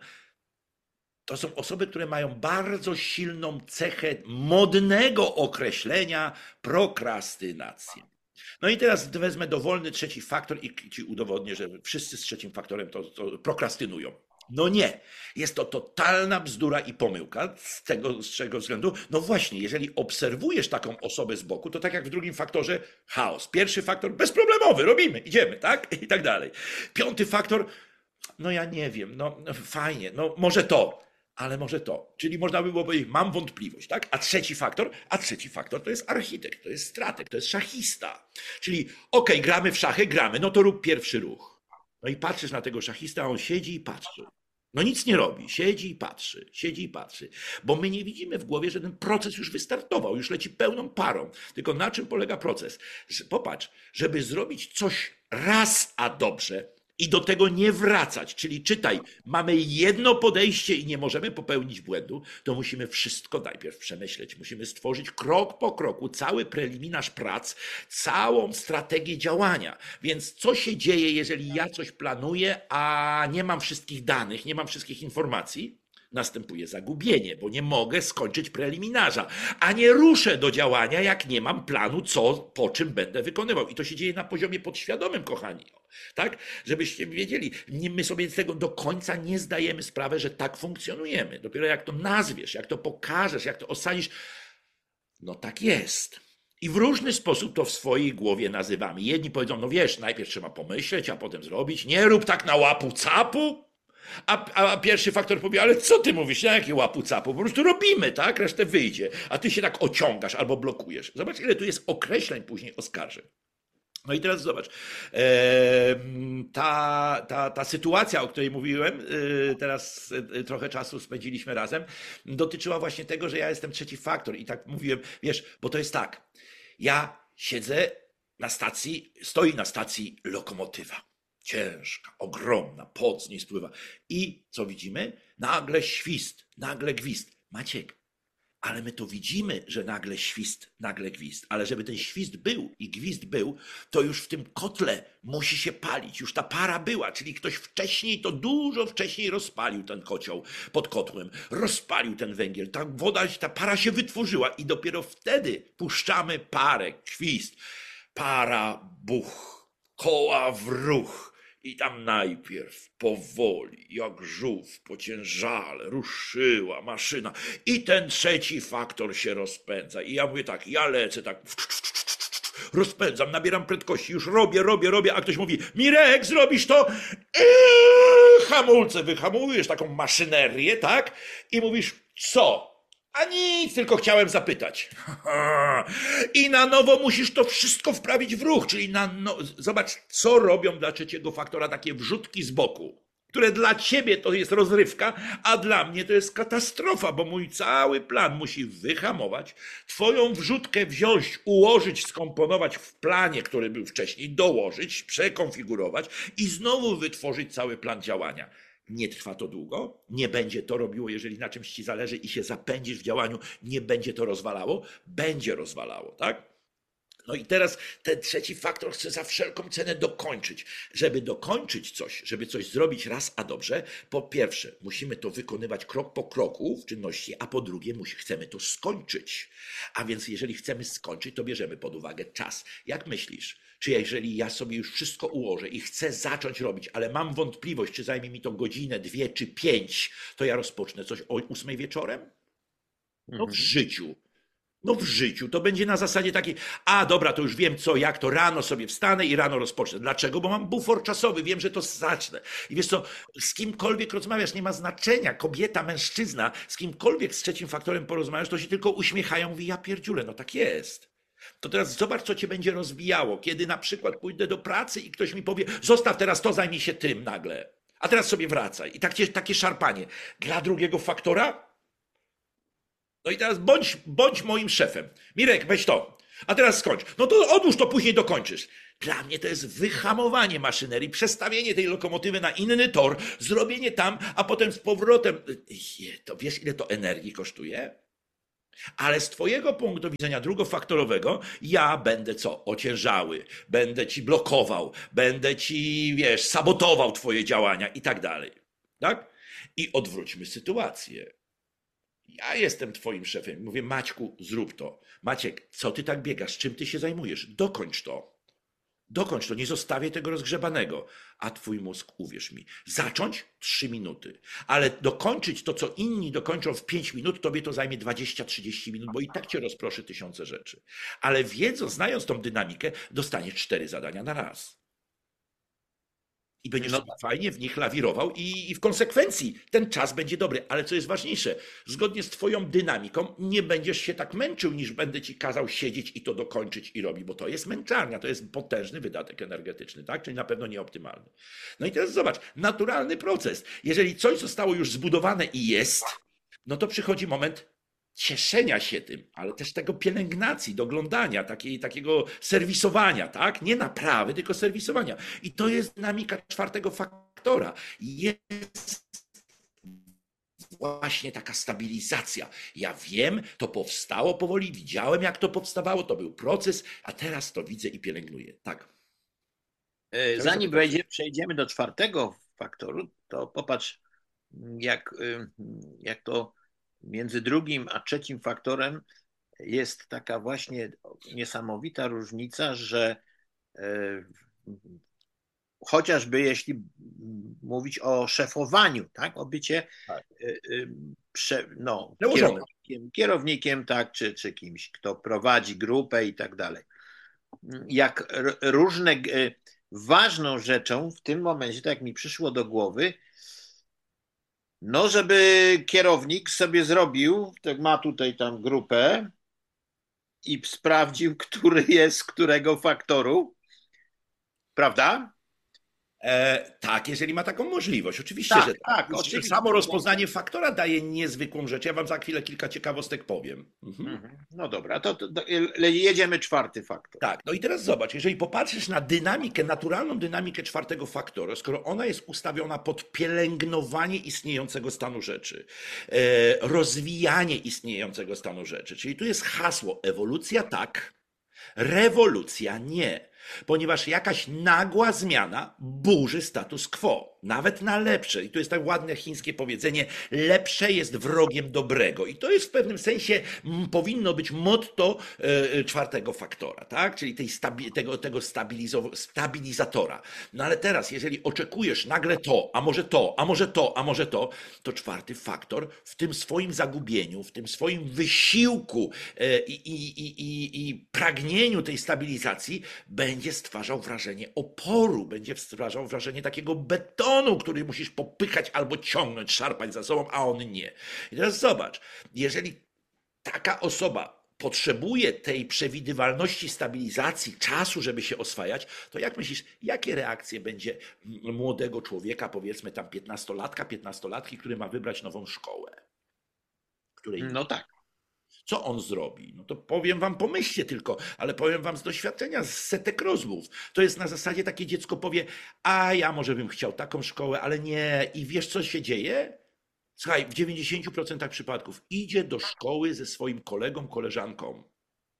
to są osoby, które mają bardzo silną cechę modnego określenia prokrastynację. No i teraz wezmę dowolny trzeci faktor i ci udowodnię, że wszyscy z trzecim faktorem to, to prokrastynują. No nie, jest to totalna bzdura i pomyłka. Z tego z czego względu? No właśnie, jeżeli obserwujesz taką osobę z boku, to tak jak w drugim faktorze chaos. Pierwszy faktor bezproblemowy, robimy, idziemy, tak? I tak dalej. Piąty faktor, no ja nie wiem, no fajnie, no może to. Ale może to. Czyli można by było powiedzieć, mam wątpliwość, tak? A trzeci faktor? A trzeci faktor to jest architekt, to jest strateg, to jest szachista. Czyli okej, okay, gramy w szachy, gramy, no to rób pierwszy ruch. No i patrzysz na tego szachista, a on siedzi i patrzy. No nic nie robi, siedzi i patrzy, siedzi i patrzy. Bo my nie widzimy w głowie, że ten proces już wystartował, już leci pełną parą. Tylko na czym polega proces? Popatrz, żeby zrobić coś raz, a dobrze, i do tego nie wracać, czyli czytaj, mamy jedno podejście i nie możemy popełnić błędu, to musimy wszystko najpierw przemyśleć. Musimy stworzyć krok po kroku cały preliminarz prac, całą strategię działania. Więc co się dzieje, jeżeli ja coś planuję, a nie mam wszystkich danych, nie mam wszystkich informacji? Następuje zagubienie, bo nie mogę skończyć preliminarza, a nie ruszę do działania, jak nie mam planu, co, po czym będę wykonywał. I to się dzieje na poziomie podświadomym, kochani. Tak? Żebyście wiedzieli, my sobie z tego do końca nie zdajemy sprawy, że tak funkcjonujemy. Dopiero jak to nazwiesz, jak to pokażesz, jak to osadzisz, no tak jest. I w różny sposób to w swojej głowie nazywamy. Jedni powiedzą, no wiesz, najpierw trzeba pomyśleć, a potem zrobić. Nie rób tak na łapu capu. A, a pierwszy faktor powie, ale co ty mówisz, na jakie łapu capu? Po prostu robimy, tak? Resztę wyjdzie. A ty się tak ociągasz albo blokujesz. Zobacz, ile tu jest określeń później oskarżeń. No i teraz zobacz, ta, ta, ta sytuacja, o której mówiłem, teraz trochę czasu spędziliśmy razem, dotyczyła właśnie tego, że ja jestem trzeci faktor i tak mówiłem, wiesz, bo to jest tak, ja siedzę na stacji, stoi na stacji lokomotywa. Ciężka, ogromna, pot z niej spływa. I co widzimy? Nagle świst, nagle gwizd. Maciek, ale my to widzimy, że nagle świst, nagle gwizd. Ale żeby ten świst był i gwizd był, to już w tym kotle musi się palić. Już ta para była, czyli ktoś wcześniej, to dużo wcześniej rozpalił ten kocioł pod kotłem. Rozpalił ten węgiel. Ta woda, ta para się wytworzyła i dopiero wtedy puszczamy parę, świst. Para, buch, koła w ruch. I tam najpierw powoli, jak żółw po ciężale, ruszyła maszyna. I ten trzeci faktor się rozpędza. I ja mówię tak, ja lecę tak, rozpędzam, nabieram prędkości, już robię, robię, robię, a ktoś mówi, Mirek, zrobisz to? Eee, hamulce, wyhamujesz taką maszynerię, tak? I mówisz, co? A nic, tylko chciałem zapytać. I na nowo musisz to wszystko wprawić w ruch, czyli na no... Zobacz, co robią dla trzeciego faktora takie wrzutki z boku, które dla ciebie to jest rozrywka, a dla mnie to jest katastrofa, bo mój cały plan musi wyhamować, twoją wrzutkę wziąć, ułożyć, skomponować w planie, który był wcześniej, dołożyć, przekonfigurować i znowu wytworzyć cały plan działania. Nie trwa to długo, nie będzie to robiło, jeżeli na czymś ci zależy i się zapędzisz w działaniu, nie będzie to rozwalało, będzie rozwalało, tak? No i teraz ten trzeci faktor chce za wszelką cenę dokończyć. Żeby dokończyć coś, żeby coś zrobić raz a dobrze, po pierwsze musimy to wykonywać krok po kroku w czynności, a po drugie musi, chcemy to skończyć. A więc jeżeli chcemy skończyć, to bierzemy pod uwagę czas. Jak myślisz? Czy jeżeli ja sobie już wszystko ułożę i chcę zacząć robić, ale mam wątpliwość, czy zajmie mi to godzinę, dwie czy pięć, to ja rozpocznę coś o ósmej wieczorem? No w życiu. No w życiu to będzie na zasadzie takiej, a dobra, to już wiem co, jak to rano sobie wstanę i rano rozpocznę. Dlaczego? Bo mam bufor czasowy, wiem, że to zacznę. I wiesz co, z kimkolwiek rozmawiasz, nie ma znaczenia, kobieta, mężczyzna, z kimkolwiek z trzecim faktorem porozmawiasz, to się tylko uśmiechają, mówi, ja pierdziule, no tak jest. To teraz zobacz, co cię będzie rozwijało, kiedy na przykład pójdę do pracy i ktoś mi powie, zostaw teraz to, zajmij się tym nagle, a teraz sobie wracaj. I takie, takie szarpanie. Dla drugiego faktora? No i teraz bądź, bądź moim szefem. Mirek, weź to. A teraz skończ. No to odłóż to, później dokończysz. Dla mnie to jest wyhamowanie maszynerii, przestawienie tej lokomotywy na inny tor, zrobienie tam, a potem z powrotem. Je, to wiesz, ile to energii kosztuje? Ale z twojego punktu widzenia drugofaktorowego ja będę co? Ociężały, będę ci blokował, będę ci, wiesz, sabotował twoje działania i tak dalej. Tak? I odwróćmy sytuację. Ja jestem twoim szefem. Mówię, Maćku, zrób to. Maciek, co ty tak biegasz? Czym ty się zajmujesz? Dokończ to. Dokończ to, nie zostawię tego rozgrzebanego. A twój mózg, uwierz mi, zacząć trzy minuty, ale dokończyć to, co inni dokończą w pięć minut, tobie to zajmie dwadzieścia trzydzieści minut, bo i tak cię rozproszy tysiące rzeczy. Ale wiedząc, znając tą dynamikę, dostaniesz cztery zadania na raz. I będziesz No sobie fajnie w nich lawirował i, i w konsekwencji ten czas będzie dobry. Ale co jest ważniejsze, zgodnie z twoją dynamiką nie będziesz się tak męczył, niż będę ci kazał siedzieć i to dokończyć i robić, bo to jest męczarnia, to jest potężny wydatek energetyczny, tak? Czyli na pewno nieoptymalny. No i teraz zobacz, naturalny proces. Jeżeli coś zostało już zbudowane i jest, no to przychodzi moment cieszenia się tym, ale też tego pielęgnacji, doglądania, takiej, takiego serwisowania, tak? Nie naprawy, tylko serwisowania. I to jest dynamika czwartego faktora. Jest właśnie taka stabilizacja. Ja wiem, to powstało powoli, widziałem jak to powstawało, to był proces, a teraz to widzę i pielęgnuję. Tak. E, Zanim wejdzie, przejdziemy do czwartego faktoru, to popatrz, jak, y, jak to między drugim a trzecim faktorem jest taka właśnie niesamowita różnica, że e, chociażby jeśli mówić o szefowaniu, tak, o bycie Tak. e, e, prze, no, Przełożonym. kierownikiem, kierownikiem, tak, czy, czy kimś, kto prowadzi grupę i tak dalej. Jak r- różne, e, ważną rzeczą w tym momencie, tak jak mi przyszło do głowy, no, żeby kierownik sobie zrobił, tak ma tutaj tam grupę i sprawdził, który jest z którego faktoru, prawda? E, tak, jeżeli ma taką możliwość. Oczywiście, Tak, że tak, tak. oczywiście. Samo rozpoznanie faktora daje niezwykłą rzecz. Ja wam za chwilę kilka ciekawostek powiem. Mhm. Mhm. No dobra, to, to, to jedziemy czwarty faktor. Tak, no i teraz zobacz, jeżeli popatrzysz na dynamikę, naturalną dynamikę czwartego faktora, skoro ona jest ustawiona pod pielęgnowanie istniejącego stanu rzeczy, e, rozwijanie istniejącego stanu rzeczy, czyli tu jest hasło ewolucja tak, rewolucja nie. Ponieważ jakaś nagła zmiana burzy status quo, nawet na lepsze. I to jest tak ładne chińskie powiedzenie, lepsze jest wrogiem dobrego. I to jest w pewnym sensie, m, powinno być motto e, czwartego faktora, tak? Czyli tej stabi tego, tego stabilizo- stabilizatora. No ale teraz, jeżeli oczekujesz nagle to, a może to, a może to, a może to, to czwarty faktor w tym swoim zagubieniu, w tym swoim wysiłku e, i, i, i, i, i pragnieniu tej stabilizacji będzie będzie stwarzał wrażenie oporu, będzie stwarzał wrażenie takiego betonu, który musisz popychać albo ciągnąć, szarpać za sobą, a on nie. I teraz zobacz, jeżeli taka osoba potrzebuje tej przewidywalności, stabilizacji, czasu, żeby się oswajać, to jak myślisz, jakie reakcje będzie młodego człowieka, powiedzmy tam piętnastolatka, piętnastolatki, który ma wybrać nową szkołę? Której No tak. Co on zrobi? No to powiem wam, pomyślcie tylko, ale powiem wam z doświadczenia, z setek rozmów. To jest na zasadzie takie dziecko powie, a ja może bym chciał taką szkołę, ale nie. I wiesz co się dzieje? Słuchaj, w dziewięćdziesięciu procentach przypadków idzie do szkoły ze swoim kolegą, koleżanką. Tak.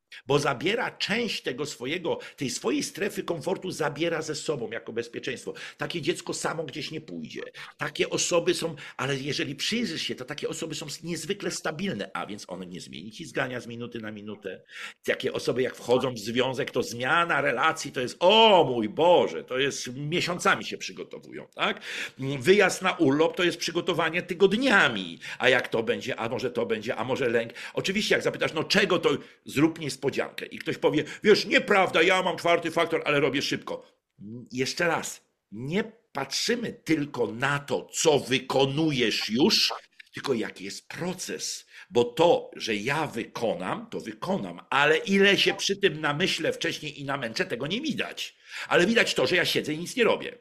Bo zabiera część tego swojego, tej swojej strefy komfortu, zabiera ze sobą jako bezpieczeństwo. Takie dziecko samo gdzieś nie pójdzie. Takie osoby są, ale jeżeli przyjrzysz się, to takie osoby są niezwykle stabilne, a więc one nie zmieni ci zdania z minuty na minutę. Takie osoby jak wchodzą w związek, to zmiana relacji to jest, o mój Boże, to jest miesiącami się przygotowują, tak? Wyjazd na urlop to jest przygotowanie tygodniami, a jak to będzie, a może to będzie, a może lęk. Oczywiście jak zapytasz, no czego to, zrób niespodziankę i ktoś powie, wiesz, nieprawda, ja mam czwarty faktor, ale robię szybko. Jeszcze raz, nie patrzymy tylko na to, co wykonujesz już, tylko jaki jest proces. Bo to, że ja wykonam, to wykonam, ale ile się przy tym namyślę wcześniej i namęczę, tego nie widać. Ale widać to, że ja siedzę i nic nie robię.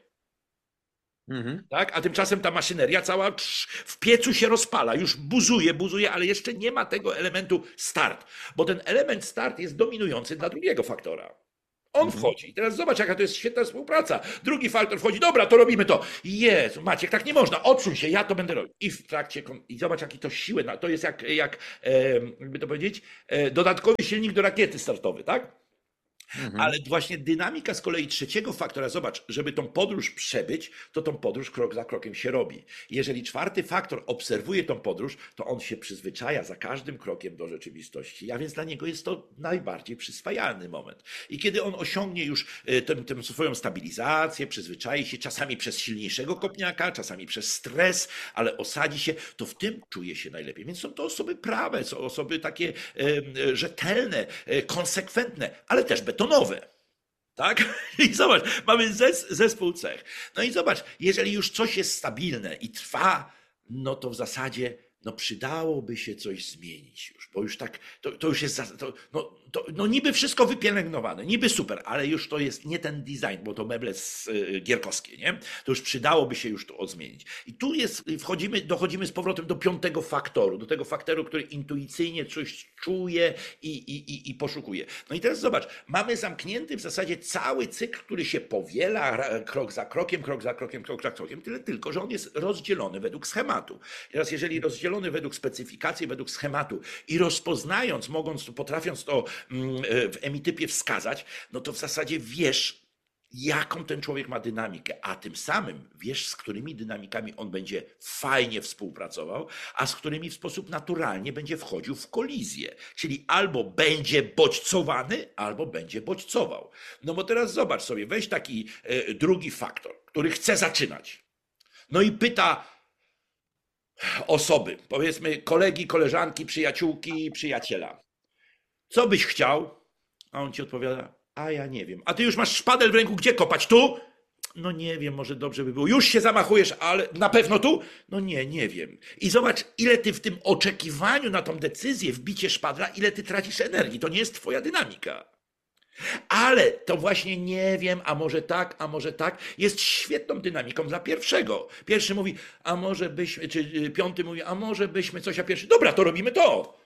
Mhm. Tak? A tymczasem ta maszyneria cała w piecu się rozpala, już buzuje, buzuje, ale jeszcze nie ma tego elementu start, bo ten element start jest dominujący dla drugiego faktora. On Mhm. wchodzi. I teraz zobacz, jaka to jest świetna współpraca. Drugi faktor wchodzi, dobra, to robimy to. Jezu, Maciek, tak nie można, odsuń się, ja to będę robił. I w trakcie, i zobacz, jaki to siłę, to jest jak, jak e, jakby to powiedzieć, e, dodatkowy silnik do rakiety startowej, tak? Mhm. Ale właśnie dynamika z kolei trzeciego faktora, zobacz, żeby tą podróż przebyć, to tą podróż krok za krokiem się robi. Jeżeli czwarty faktor obserwuje tą podróż, to on się przyzwyczaja za każdym krokiem do rzeczywistości, a więc dla niego jest to najbardziej przyswajalny moment. I kiedy on osiągnie już tę, tę swoją stabilizację, przyzwyczai się czasami przez silniejszego kopniaka, czasami przez stres, ale osadzi się, to w tym czuje się najlepiej. Więc są to osoby prawe, są osoby takie e, rzetelne, e, konsekwentne, ale też betonowe. Tak? I zobacz, mamy zes, zespół cech. No i zobacz, jeżeli już coś jest stabilne i trwa, no to w zasadzie no przydałoby się coś zmienić już, bo już tak, to, to już jest, za- to, no, to, no niby wszystko wypielęgnowane, niby super, ale już to jest nie ten design, bo to meble z, y, gierkowskie, nie? To już przydałoby się już to odzmienić. I tu jest, wchodzimy, dochodzimy z powrotem do piątego faktoru, do tego faktoru, który intuicyjnie coś czuje i, i, i, i poszukuje. No i teraz zobacz, mamy zamknięty w zasadzie cały cykl, który się powiela ra- krok za krokiem, krok za krokiem, krok za krokiem, tyle tylko, że on jest rozdzielony według schematu. Teraz jeżeli rozdzielony według specyfikacji, według schematu i rozpoznając, mogąc, potrafiąc to mm, w emitypie wskazać, no to w zasadzie wiesz, jaką ten człowiek ma dynamikę, a tym samym wiesz, z którymi dynamikami on będzie fajnie współpracował, a z którymi w sposób naturalnie będzie wchodził w kolizję. Czyli albo będzie bodźcowany, albo będzie bodźcował. No bo teraz zobacz sobie, weź taki e, drugi faktor, który chce zaczynać. No i pyta osoby, powiedzmy kolegi, koleżanki, przyjaciółki, przyjaciela. Co byś chciał? A on ci odpowiada, a ja nie wiem. A ty już masz szpadel w ręku, gdzie kopać? Tu? No nie wiem, może dobrze by było. Już się zamachujesz, ale na pewno tu? No nie, nie wiem. I zobacz, ile ty w tym oczekiwaniu na tą decyzję, wbicie szpadla, ile ty tracisz energii. To nie jest twoja dynamika. Ale to właśnie nie wiem, a może tak, a może tak, jest świetną dynamiką dla pierwszego. Pierwszy mówi, a może byśmy, czy y, piąty mówi, a może byśmy coś, a pierwszy, dobra, to robimy to.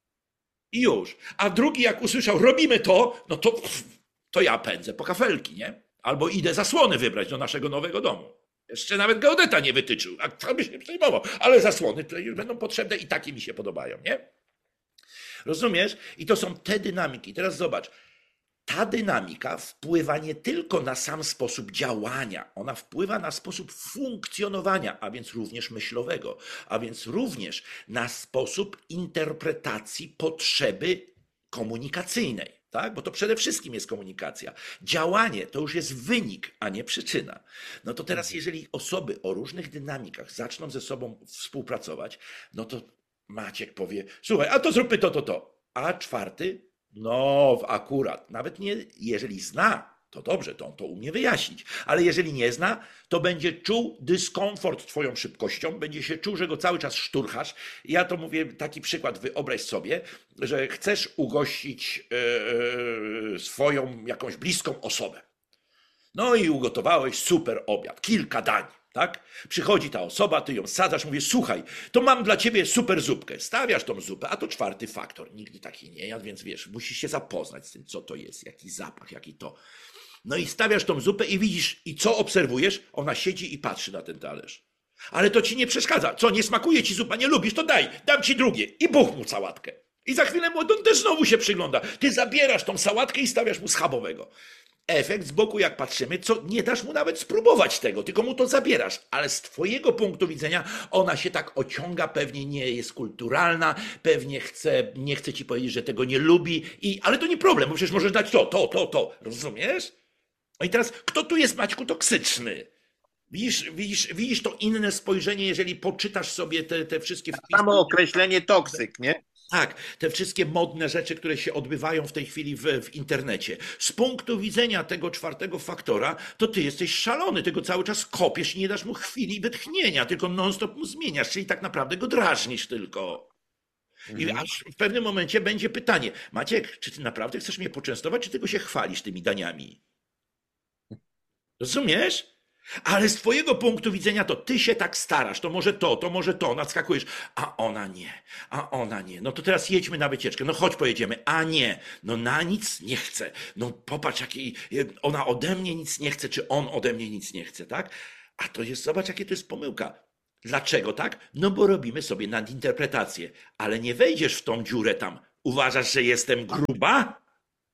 I już. A drugi jak usłyszał, robimy to, no to, to ja pędzę po kafelki, nie? Albo idę zasłony wybrać do naszego nowego domu. Jeszcze nawet geodeta nie wytyczył, a kto by się przejmował. Ale zasłony tutaj już będą potrzebne i takie mi się podobają, nie? Rozumiesz? I to są te dynamiki. Teraz zobacz. Ta dynamika wpływa nie tylko na sam sposób działania, ona wpływa na sposób funkcjonowania, a więc również myślowego, a więc również na sposób interpretacji potrzeby komunikacyjnej. Tak? Bo to przede wszystkim jest komunikacja. Działanie to już jest wynik, a nie przyczyna. No to teraz, jeżeli osoby o różnych dynamikach zaczną ze sobą współpracować, no to Maciek powie: słuchaj, a to zróbmy to, to, to. A czwarty, no akurat, nawet nie, jeżeli zna, to dobrze, to on to umie wyjaśnić, ale jeżeli nie zna, to będzie czuł dyskomfort twoją szybkością, będzie się czuł, że go cały czas szturchasz. Ja to mówię, taki przykład, wyobraź sobie, że chcesz ugościć yy, swoją jakąś bliską osobę. No i ugotowałeś super obiad, kilka dań. Tak? Przychodzi ta osoba, ty ją sadzasz, mówisz: słuchaj, to mam dla ciebie super zupkę. Stawiasz tą zupę, a to czwarty faktor. Nigdy takiej nie jadł, więc wiesz, musisz się zapoznać z tym, co to jest, jaki zapach, jaki to. No i stawiasz tą zupę i widzisz, i co obserwujesz? Ona siedzi i patrzy na ten talerz. Ale to ci nie przeszkadza. Co, nie smakuje ci zupa, nie lubisz, to daj, dam ci drugie. I buch mu sałatkę. I za chwilę on też znowu się przygląda. Ty zabierasz tą sałatkę i stawiasz mu schabowego. Efekt z boku, jak patrzymy, co nie dasz mu nawet spróbować tego, tylko mu to zabierasz. Ale z twojego punktu widzenia ona się tak ociąga, pewnie nie jest kulturalna, pewnie chce, nie chce ci powiedzieć, że tego nie lubi, i, ale to nie problem, bo przecież możesz dać to, to, to, to. Rozumiesz? No i teraz, kto tu jest, Maćku, toksyczny? Widzisz, widzisz, widzisz to inne spojrzenie, jeżeli poczytasz sobie te, te wszystkie wpisy. Samo określenie toksyk, nie? Tak, te wszystkie modne rzeczy, które się odbywają w tej chwili w, w internecie. Z punktu widzenia tego czwartego faktora, to ty jesteś szalony, ty go cały czas kopiesz i nie dasz mu chwili wytchnienia, tylko non-stop mu zmieniasz, czyli tak naprawdę go drażnisz tylko. I Mhm. aż w pewnym momencie będzie pytanie: Maciek, czy ty naprawdę chcesz mnie poczęstować, czy tylko się chwalisz tymi daniami? Rozumiesz? Ale z twojego punktu widzenia to ty się tak starasz, to może to, to może to, nadskakujesz, a ona nie, a ona nie. No to teraz jedźmy na wycieczkę, no chodź pojedziemy, a nie, no na nic nie chce. No popatrz, jakiej ona ode mnie nic nie chce, czy on ode mnie nic nie chce, tak? A to jest, zobacz, jakie to jest pomyłka. Dlaczego tak? No bo robimy sobie nadinterpretację, ale nie wejdziesz w tą dziurę tam. Uważasz, że jestem gruba?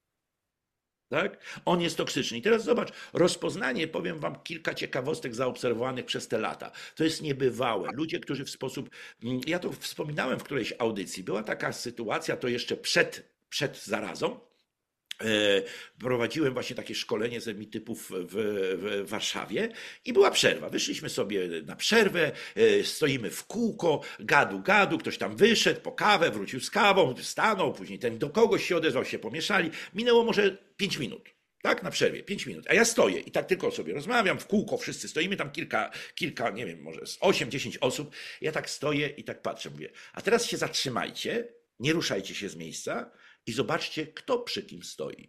Tak? On jest toksyczny. I teraz zobacz, rozpoznanie, powiem wam kilka ciekawostek zaobserwowanych przez te lata. To jest niebywałe. Ludzie, którzy w sposób, mm, ja to wspominałem w którejś audycji, była taka sytuacja, to jeszcze przed, przed zarazą. E, Prowadziłem właśnie takie szkolenie zemi-typów w, w Warszawie i była przerwa. Wyszliśmy sobie na przerwę, e, stoimy w kółko, gadu, gadu, ktoś tam wyszedł po kawę, wrócił z kawą, stanął, później ten do kogoś się odezwał, się pomieszali. Minęło może pięć minut. Tak, na przerwie, pięć minut. A ja stoję i tak tylko sobie rozmawiam, w kółko wszyscy stoimy, tam kilka, kilka, nie wiem, może z osiem, dziesięć osób. Ja tak stoję i tak patrzę, mówię, a teraz się zatrzymajcie, nie ruszajcie się z miejsca i zobaczcie, kto przy kim stoi.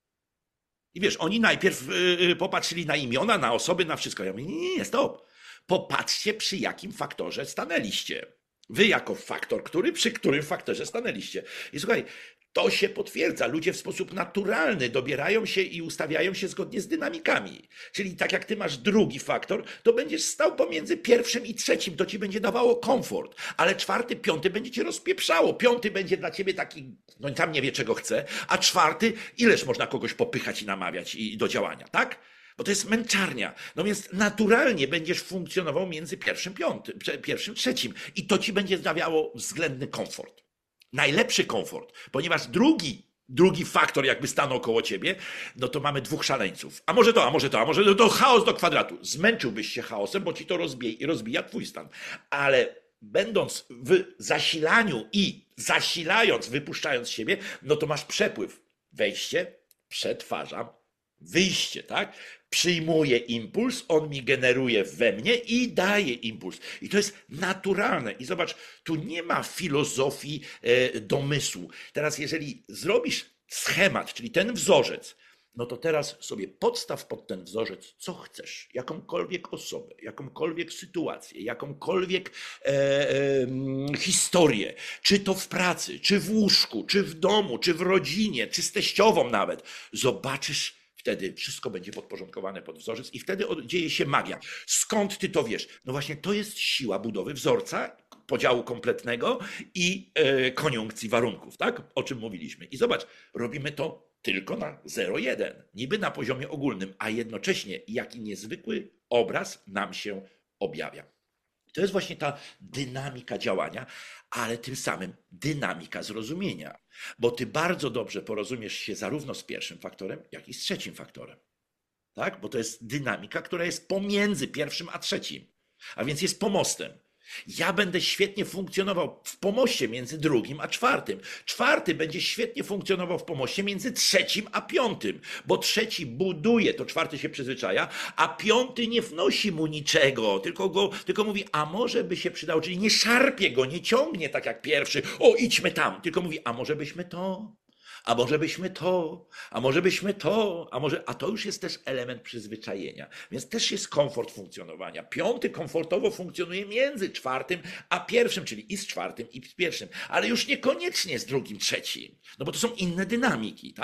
I wiesz, oni najpierw yy, popatrzyli na imiona, na osoby, na wszystko. Ja mówię, nie, nie, nie, stop. Popatrzcie, przy jakim faktorze stanęliście. Wy jako faktor, który, przy którym faktorze stanęliście. I słuchaj, to się potwierdza. Ludzie w sposób naturalny dobierają się i ustawiają się zgodnie z dynamikami. Czyli tak jak ty masz drugi faktor, to będziesz stał pomiędzy pierwszym i trzecim. To ci będzie dawało komfort. Ale czwarty, piąty będzie cię rozpieprzało. Piąty będzie dla ciebie taki, no tam nie wie czego chce. A czwarty, ileż można kogoś popychać i namawiać i do działania, tak? Bo to jest męczarnia. No więc naturalnie będziesz funkcjonował między pierwszym, piątym, pierwszym, trzecim. I to ci będzie dawało względny komfort. Najlepszy komfort, ponieważ drugi, drugi faktor jakby stanął koło ciebie, no to mamy dwóch szaleńców. A może to, a może to, a może to, to chaos do kwadratu. Zmęczyłbyś się chaosem, bo ci to rozbije, rozbija twój stan. Ale będąc w zasilaniu i zasilając, wypuszczając siebie, no to masz przepływ. Wejście, przetwarzam, wyjście, tak? Przyjmuję impuls, on mi generuje we mnie i daje impuls. I to jest naturalne. I zobacz, tu nie ma filozofii e, domysłu. Teraz jeżeli zrobisz schemat, czyli ten wzorzec, no to teraz sobie podstaw pod ten wzorzec, co chcesz, jakąkolwiek osobę, jakąkolwiek sytuację, jakąkolwiek e, e, historię, czy to w pracy, czy w łóżku, czy w domu, czy w rodzinie, czy z teściową nawet, zobaczysz. Wtedy wszystko będzie podporządkowane pod wzorzec i wtedy dzieje się magia. Skąd ty to wiesz? No właśnie to jest siła budowy wzorca, podziału kompletnego i e, koniunkcji warunków, tak? O czym mówiliśmy. I zobacz, robimy to tylko na zero jeden, niby na poziomie ogólnym, a jednocześnie jaki niezwykły obraz nam się objawia. To jest właśnie ta dynamika działania, ale tym samym dynamika zrozumienia, bo ty bardzo dobrze porozumiesz się zarówno z pierwszym faktorem, jak i z trzecim faktorem. Tak? Bo to jest dynamika, która jest pomiędzy pierwszym a trzecim, a więc jest pomostem. Ja będę świetnie funkcjonował w pomoście między drugim a czwartym. Czwarty będzie świetnie funkcjonował w pomoście między trzecim a piątym, bo trzeci buduje, to czwarty się przyzwyczaja, a piąty nie wnosi mu niczego, tylko, go, tylko mówi, a może by się przydał, czyli nie szarpie go, nie ciągnie tak jak pierwszy, o idźmy tam, tylko mówi, a może byśmy to, a może byśmy to, a może byśmy to, a może, a to już jest też element przyzwyczajenia, więc też jest komfort funkcjonowania. Piąty komfortowo funkcjonuje między czwartym a pierwszym, czyli i z czwartym, i z pierwszym, ale już niekoniecznie z drugim, trzecim, no bo to są inne dynamiki, tak?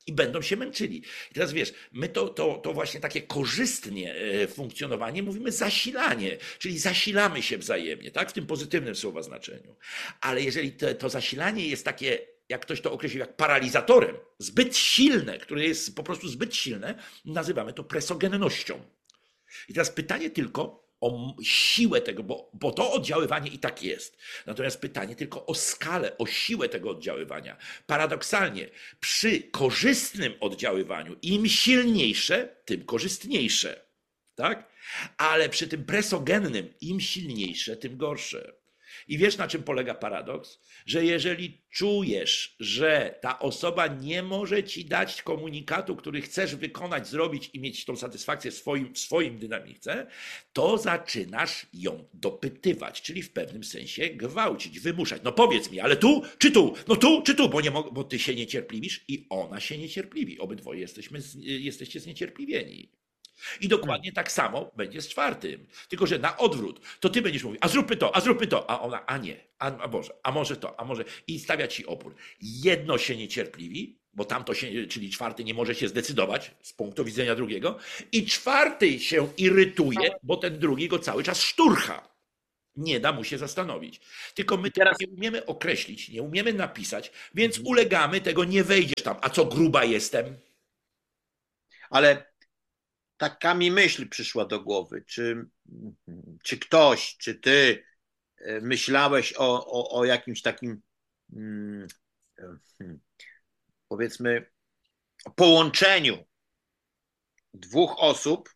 I będą się męczyli. I teraz wiesz, my to, to, to właśnie takie korzystnie e, funkcjonowanie mówimy zasilanie, czyli zasilamy się wzajemnie, tak? W tym pozytywnym słowa znaczeniu. Ale jeżeli te, to zasilanie jest takie, jak ktoś to określił, jak paralizatorem, zbyt silne, które jest po prostu zbyt silne, nazywamy to presogennością. I teraz pytanie tylko o siłę tego, bo, bo to oddziaływanie i tak jest. Natomiast pytanie tylko o skalę, o siłę tego oddziaływania. Paradoksalnie, przy korzystnym oddziaływaniu, im silniejsze, tym korzystniejsze. Tak? Ale przy tym presogennym, im silniejsze, tym gorsze. I wiesz, na czym polega paradoks? Że jeżeli czujesz, że ta osoba nie może ci dać komunikatu, który chcesz wykonać, zrobić i mieć tą satysfakcję w swoim, w swoim dynamice, to zaczynasz ją dopytywać, czyli w pewnym sensie gwałcić, wymuszać. No powiedz mi, ale tu czy tu? No tu czy tu? Bo, nie mo- bo ty się niecierpliwisz i ona się niecierpliwi. Obydwoje jesteśmy, z- jesteście zniecierpliwieni. I dokładnie tak samo będzie z czwartym. Tylko, że na odwrót, to ty będziesz mówił, a zróbmy to, a zróbmy to, a ona, a nie, a, a Boże, a może to, a może. I stawia ci opór. Jedno się niecierpliwi, bo tamto się, czyli czwarty nie może się zdecydować z punktu widzenia drugiego, i czwarty się irytuje, bo ten drugi go cały czas szturcha. Nie da mu się zastanowić. Tylko my teraz- tego nie umiemy określić, nie umiemy napisać, więc ulegamy, tego nie wejdziesz tam. A co gruba jestem? Ale taka mi myśl przyszła do głowy. Czy, czy ktoś, czy ty e, myślałeś o, o, o jakimś takim, mm, e, hmm, powiedzmy, połączeniu dwóch osób,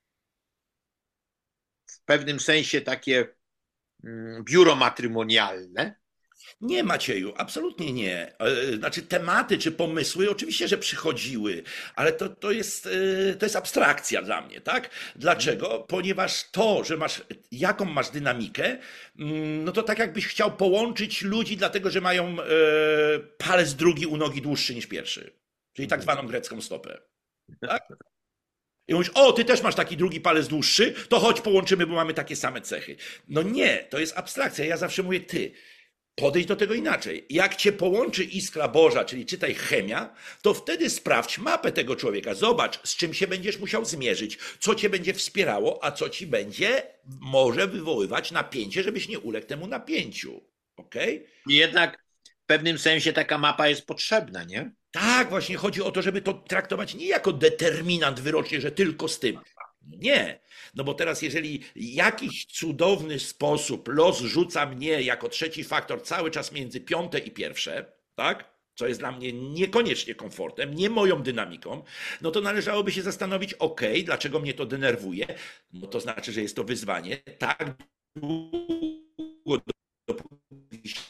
w pewnym sensie takie mm, biuro matrymonialne? Nie, Macieju, absolutnie nie. E, Znaczy tematy czy pomysły oczywiście, że przychodziły, ale to, to jest, e, to jest abstrakcja dla mnie, tak? Dlaczego? Ponieważ to, że masz, jaką masz dynamikę, mm, no to tak jakbyś chciał połączyć ludzi, dlatego że mają e, palec drugi u nogi dłuższy niż pierwszy, czyli tak zwaną grecką stopę. Tak? I mówisz, o, ty też masz taki drugi palec dłuższy, to chodź połączymy, bo mamy takie same cechy. No nie, to jest abstrakcja. Ja zawsze mówię ty. Podejdź do tego inaczej. Jak cię połączy iskra Boża, czyli czytaj chemia, to wtedy sprawdź mapę tego człowieka. Zobacz, z czym się będziesz musiał zmierzyć, co cię będzie wspierało, a co ci będzie może wywoływać napięcie, żebyś nie uległ temu napięciu. Okej? I jednak w pewnym sensie taka mapa jest potrzebna, nie? Tak, właśnie chodzi o to, żeby to traktować nie jako determinant wyrocznie, że tylko z tym. Nie. No bo teraz, jeżeli jakiś cudowny sposób los rzuca mnie jako trzeci faktor cały czas między piąte i pierwsze, tak? Co jest dla mnie niekoniecznie komfortem, nie moją dynamiką, no to należałoby się zastanowić, ok, dlaczego mnie to denerwuje? No to znaczy, że jest to wyzwanie tak długo, dopóki się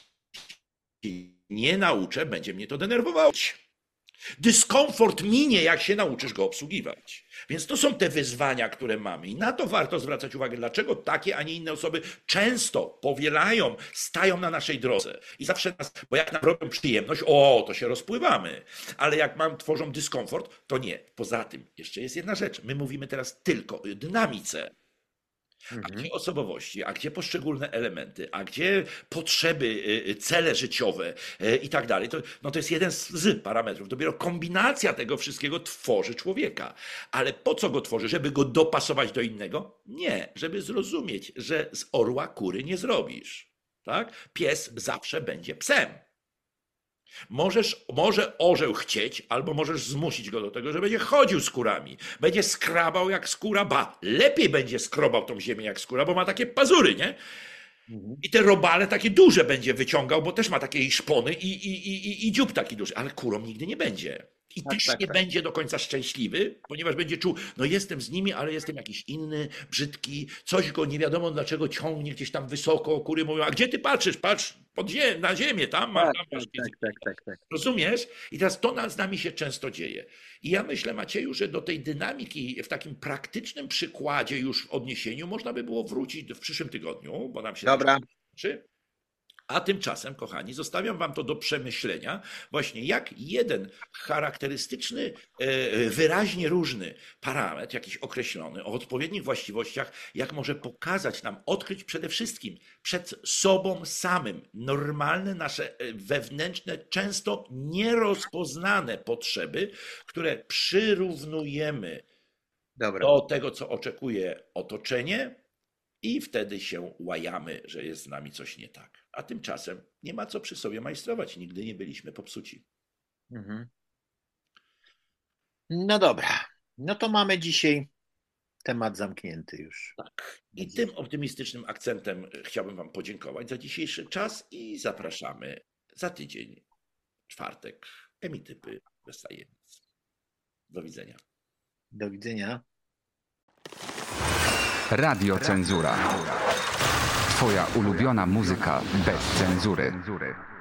nie nauczę, będzie mnie to denerwowało. Dyskomfort minie, jak się nauczysz go obsługiwać. Więc to są te wyzwania, które mamy. I na to warto zwracać uwagę, dlaczego takie, a nie inne osoby często powielają, stają na naszej drodze. I zawsze nas, bo jak nam robią przyjemność, o, to się rozpływamy. Ale jak mam, tworzą dyskomfort, to nie. Poza tym, jeszcze jest jedna rzecz. My mówimy teraz tylko o dynamice. A Mhm. gdzie osobowości, a gdzie poszczególne elementy, a gdzie potrzeby, y, y, cele życiowe y, i tak dalej. To, no to jest jeden z, z parametrów. Dopiero kombinacja tego wszystkiego tworzy człowieka. Ale po co go tworzy? Żeby go dopasować do innego? Nie, żeby zrozumieć, że z orła kury nie zrobisz. Tak? Pies zawsze będzie psem. Możesz, może orzeł chcieć, albo możesz zmusić go do tego, że będzie chodził z kurami. Będzie skrabał jak skóra, ba, lepiej będzie skrobał tą ziemię jak skóra, bo ma takie pazury, nie? Mhm. I te robale takie duże będzie wyciągał, bo też ma takie szpony i, i, i, i, i dziób taki duży, ale kurą nigdy nie będzie. I Tak, też tak, nie tak. będzie do końca szczęśliwy, ponieważ będzie czuł, no jestem z nimi, ale jestem jakiś inny, brzydki, coś go nie wiadomo dlaczego ciągnie gdzieś tam wysoko, kury mówią, a gdzie ty patrzysz? Patrz pod ziem, na ziemię, tam, masz, Tak, tam tak, masz tak, tak, tak, tak. Rozumiesz? I teraz to na- z nami się często dzieje. I ja myślę, Macieju, że do tej dynamiki w takim praktycznym przykładzie już w odniesieniu można by było wrócić w przyszłym tygodniu, bo nam się Dobra. kończy. A tymczasem, kochani, zostawiam wam to do przemyślenia, właśnie jak jeden charakterystyczny, e, wyraźnie różny parametr, jakiś określony, o odpowiednich właściwościach, jak może pokazać nam, odkryć przede wszystkim przed sobą samym normalne nasze e, wewnętrzne, często nierozpoznane potrzeby, które przyrównujemy Dobra. do tego, co oczekuje otoczenie, i wtedy się łajamy, że jest z nami coś nie tak. A tymczasem nie ma co przy sobie majstrować. Nigdy nie byliśmy popsuci. Mhm. No dobra. No to mamy dzisiaj temat zamknięty już. Tak. I tym optymistycznym akcentem chciałbym wam podziękować za dzisiejszy czas i zapraszamy za tydzień, czwartek, Emitypy bez tajemnic. Do widzenia. Do widzenia. Radio Cenzura. Twoja ulubiona muzyka bez cenzury.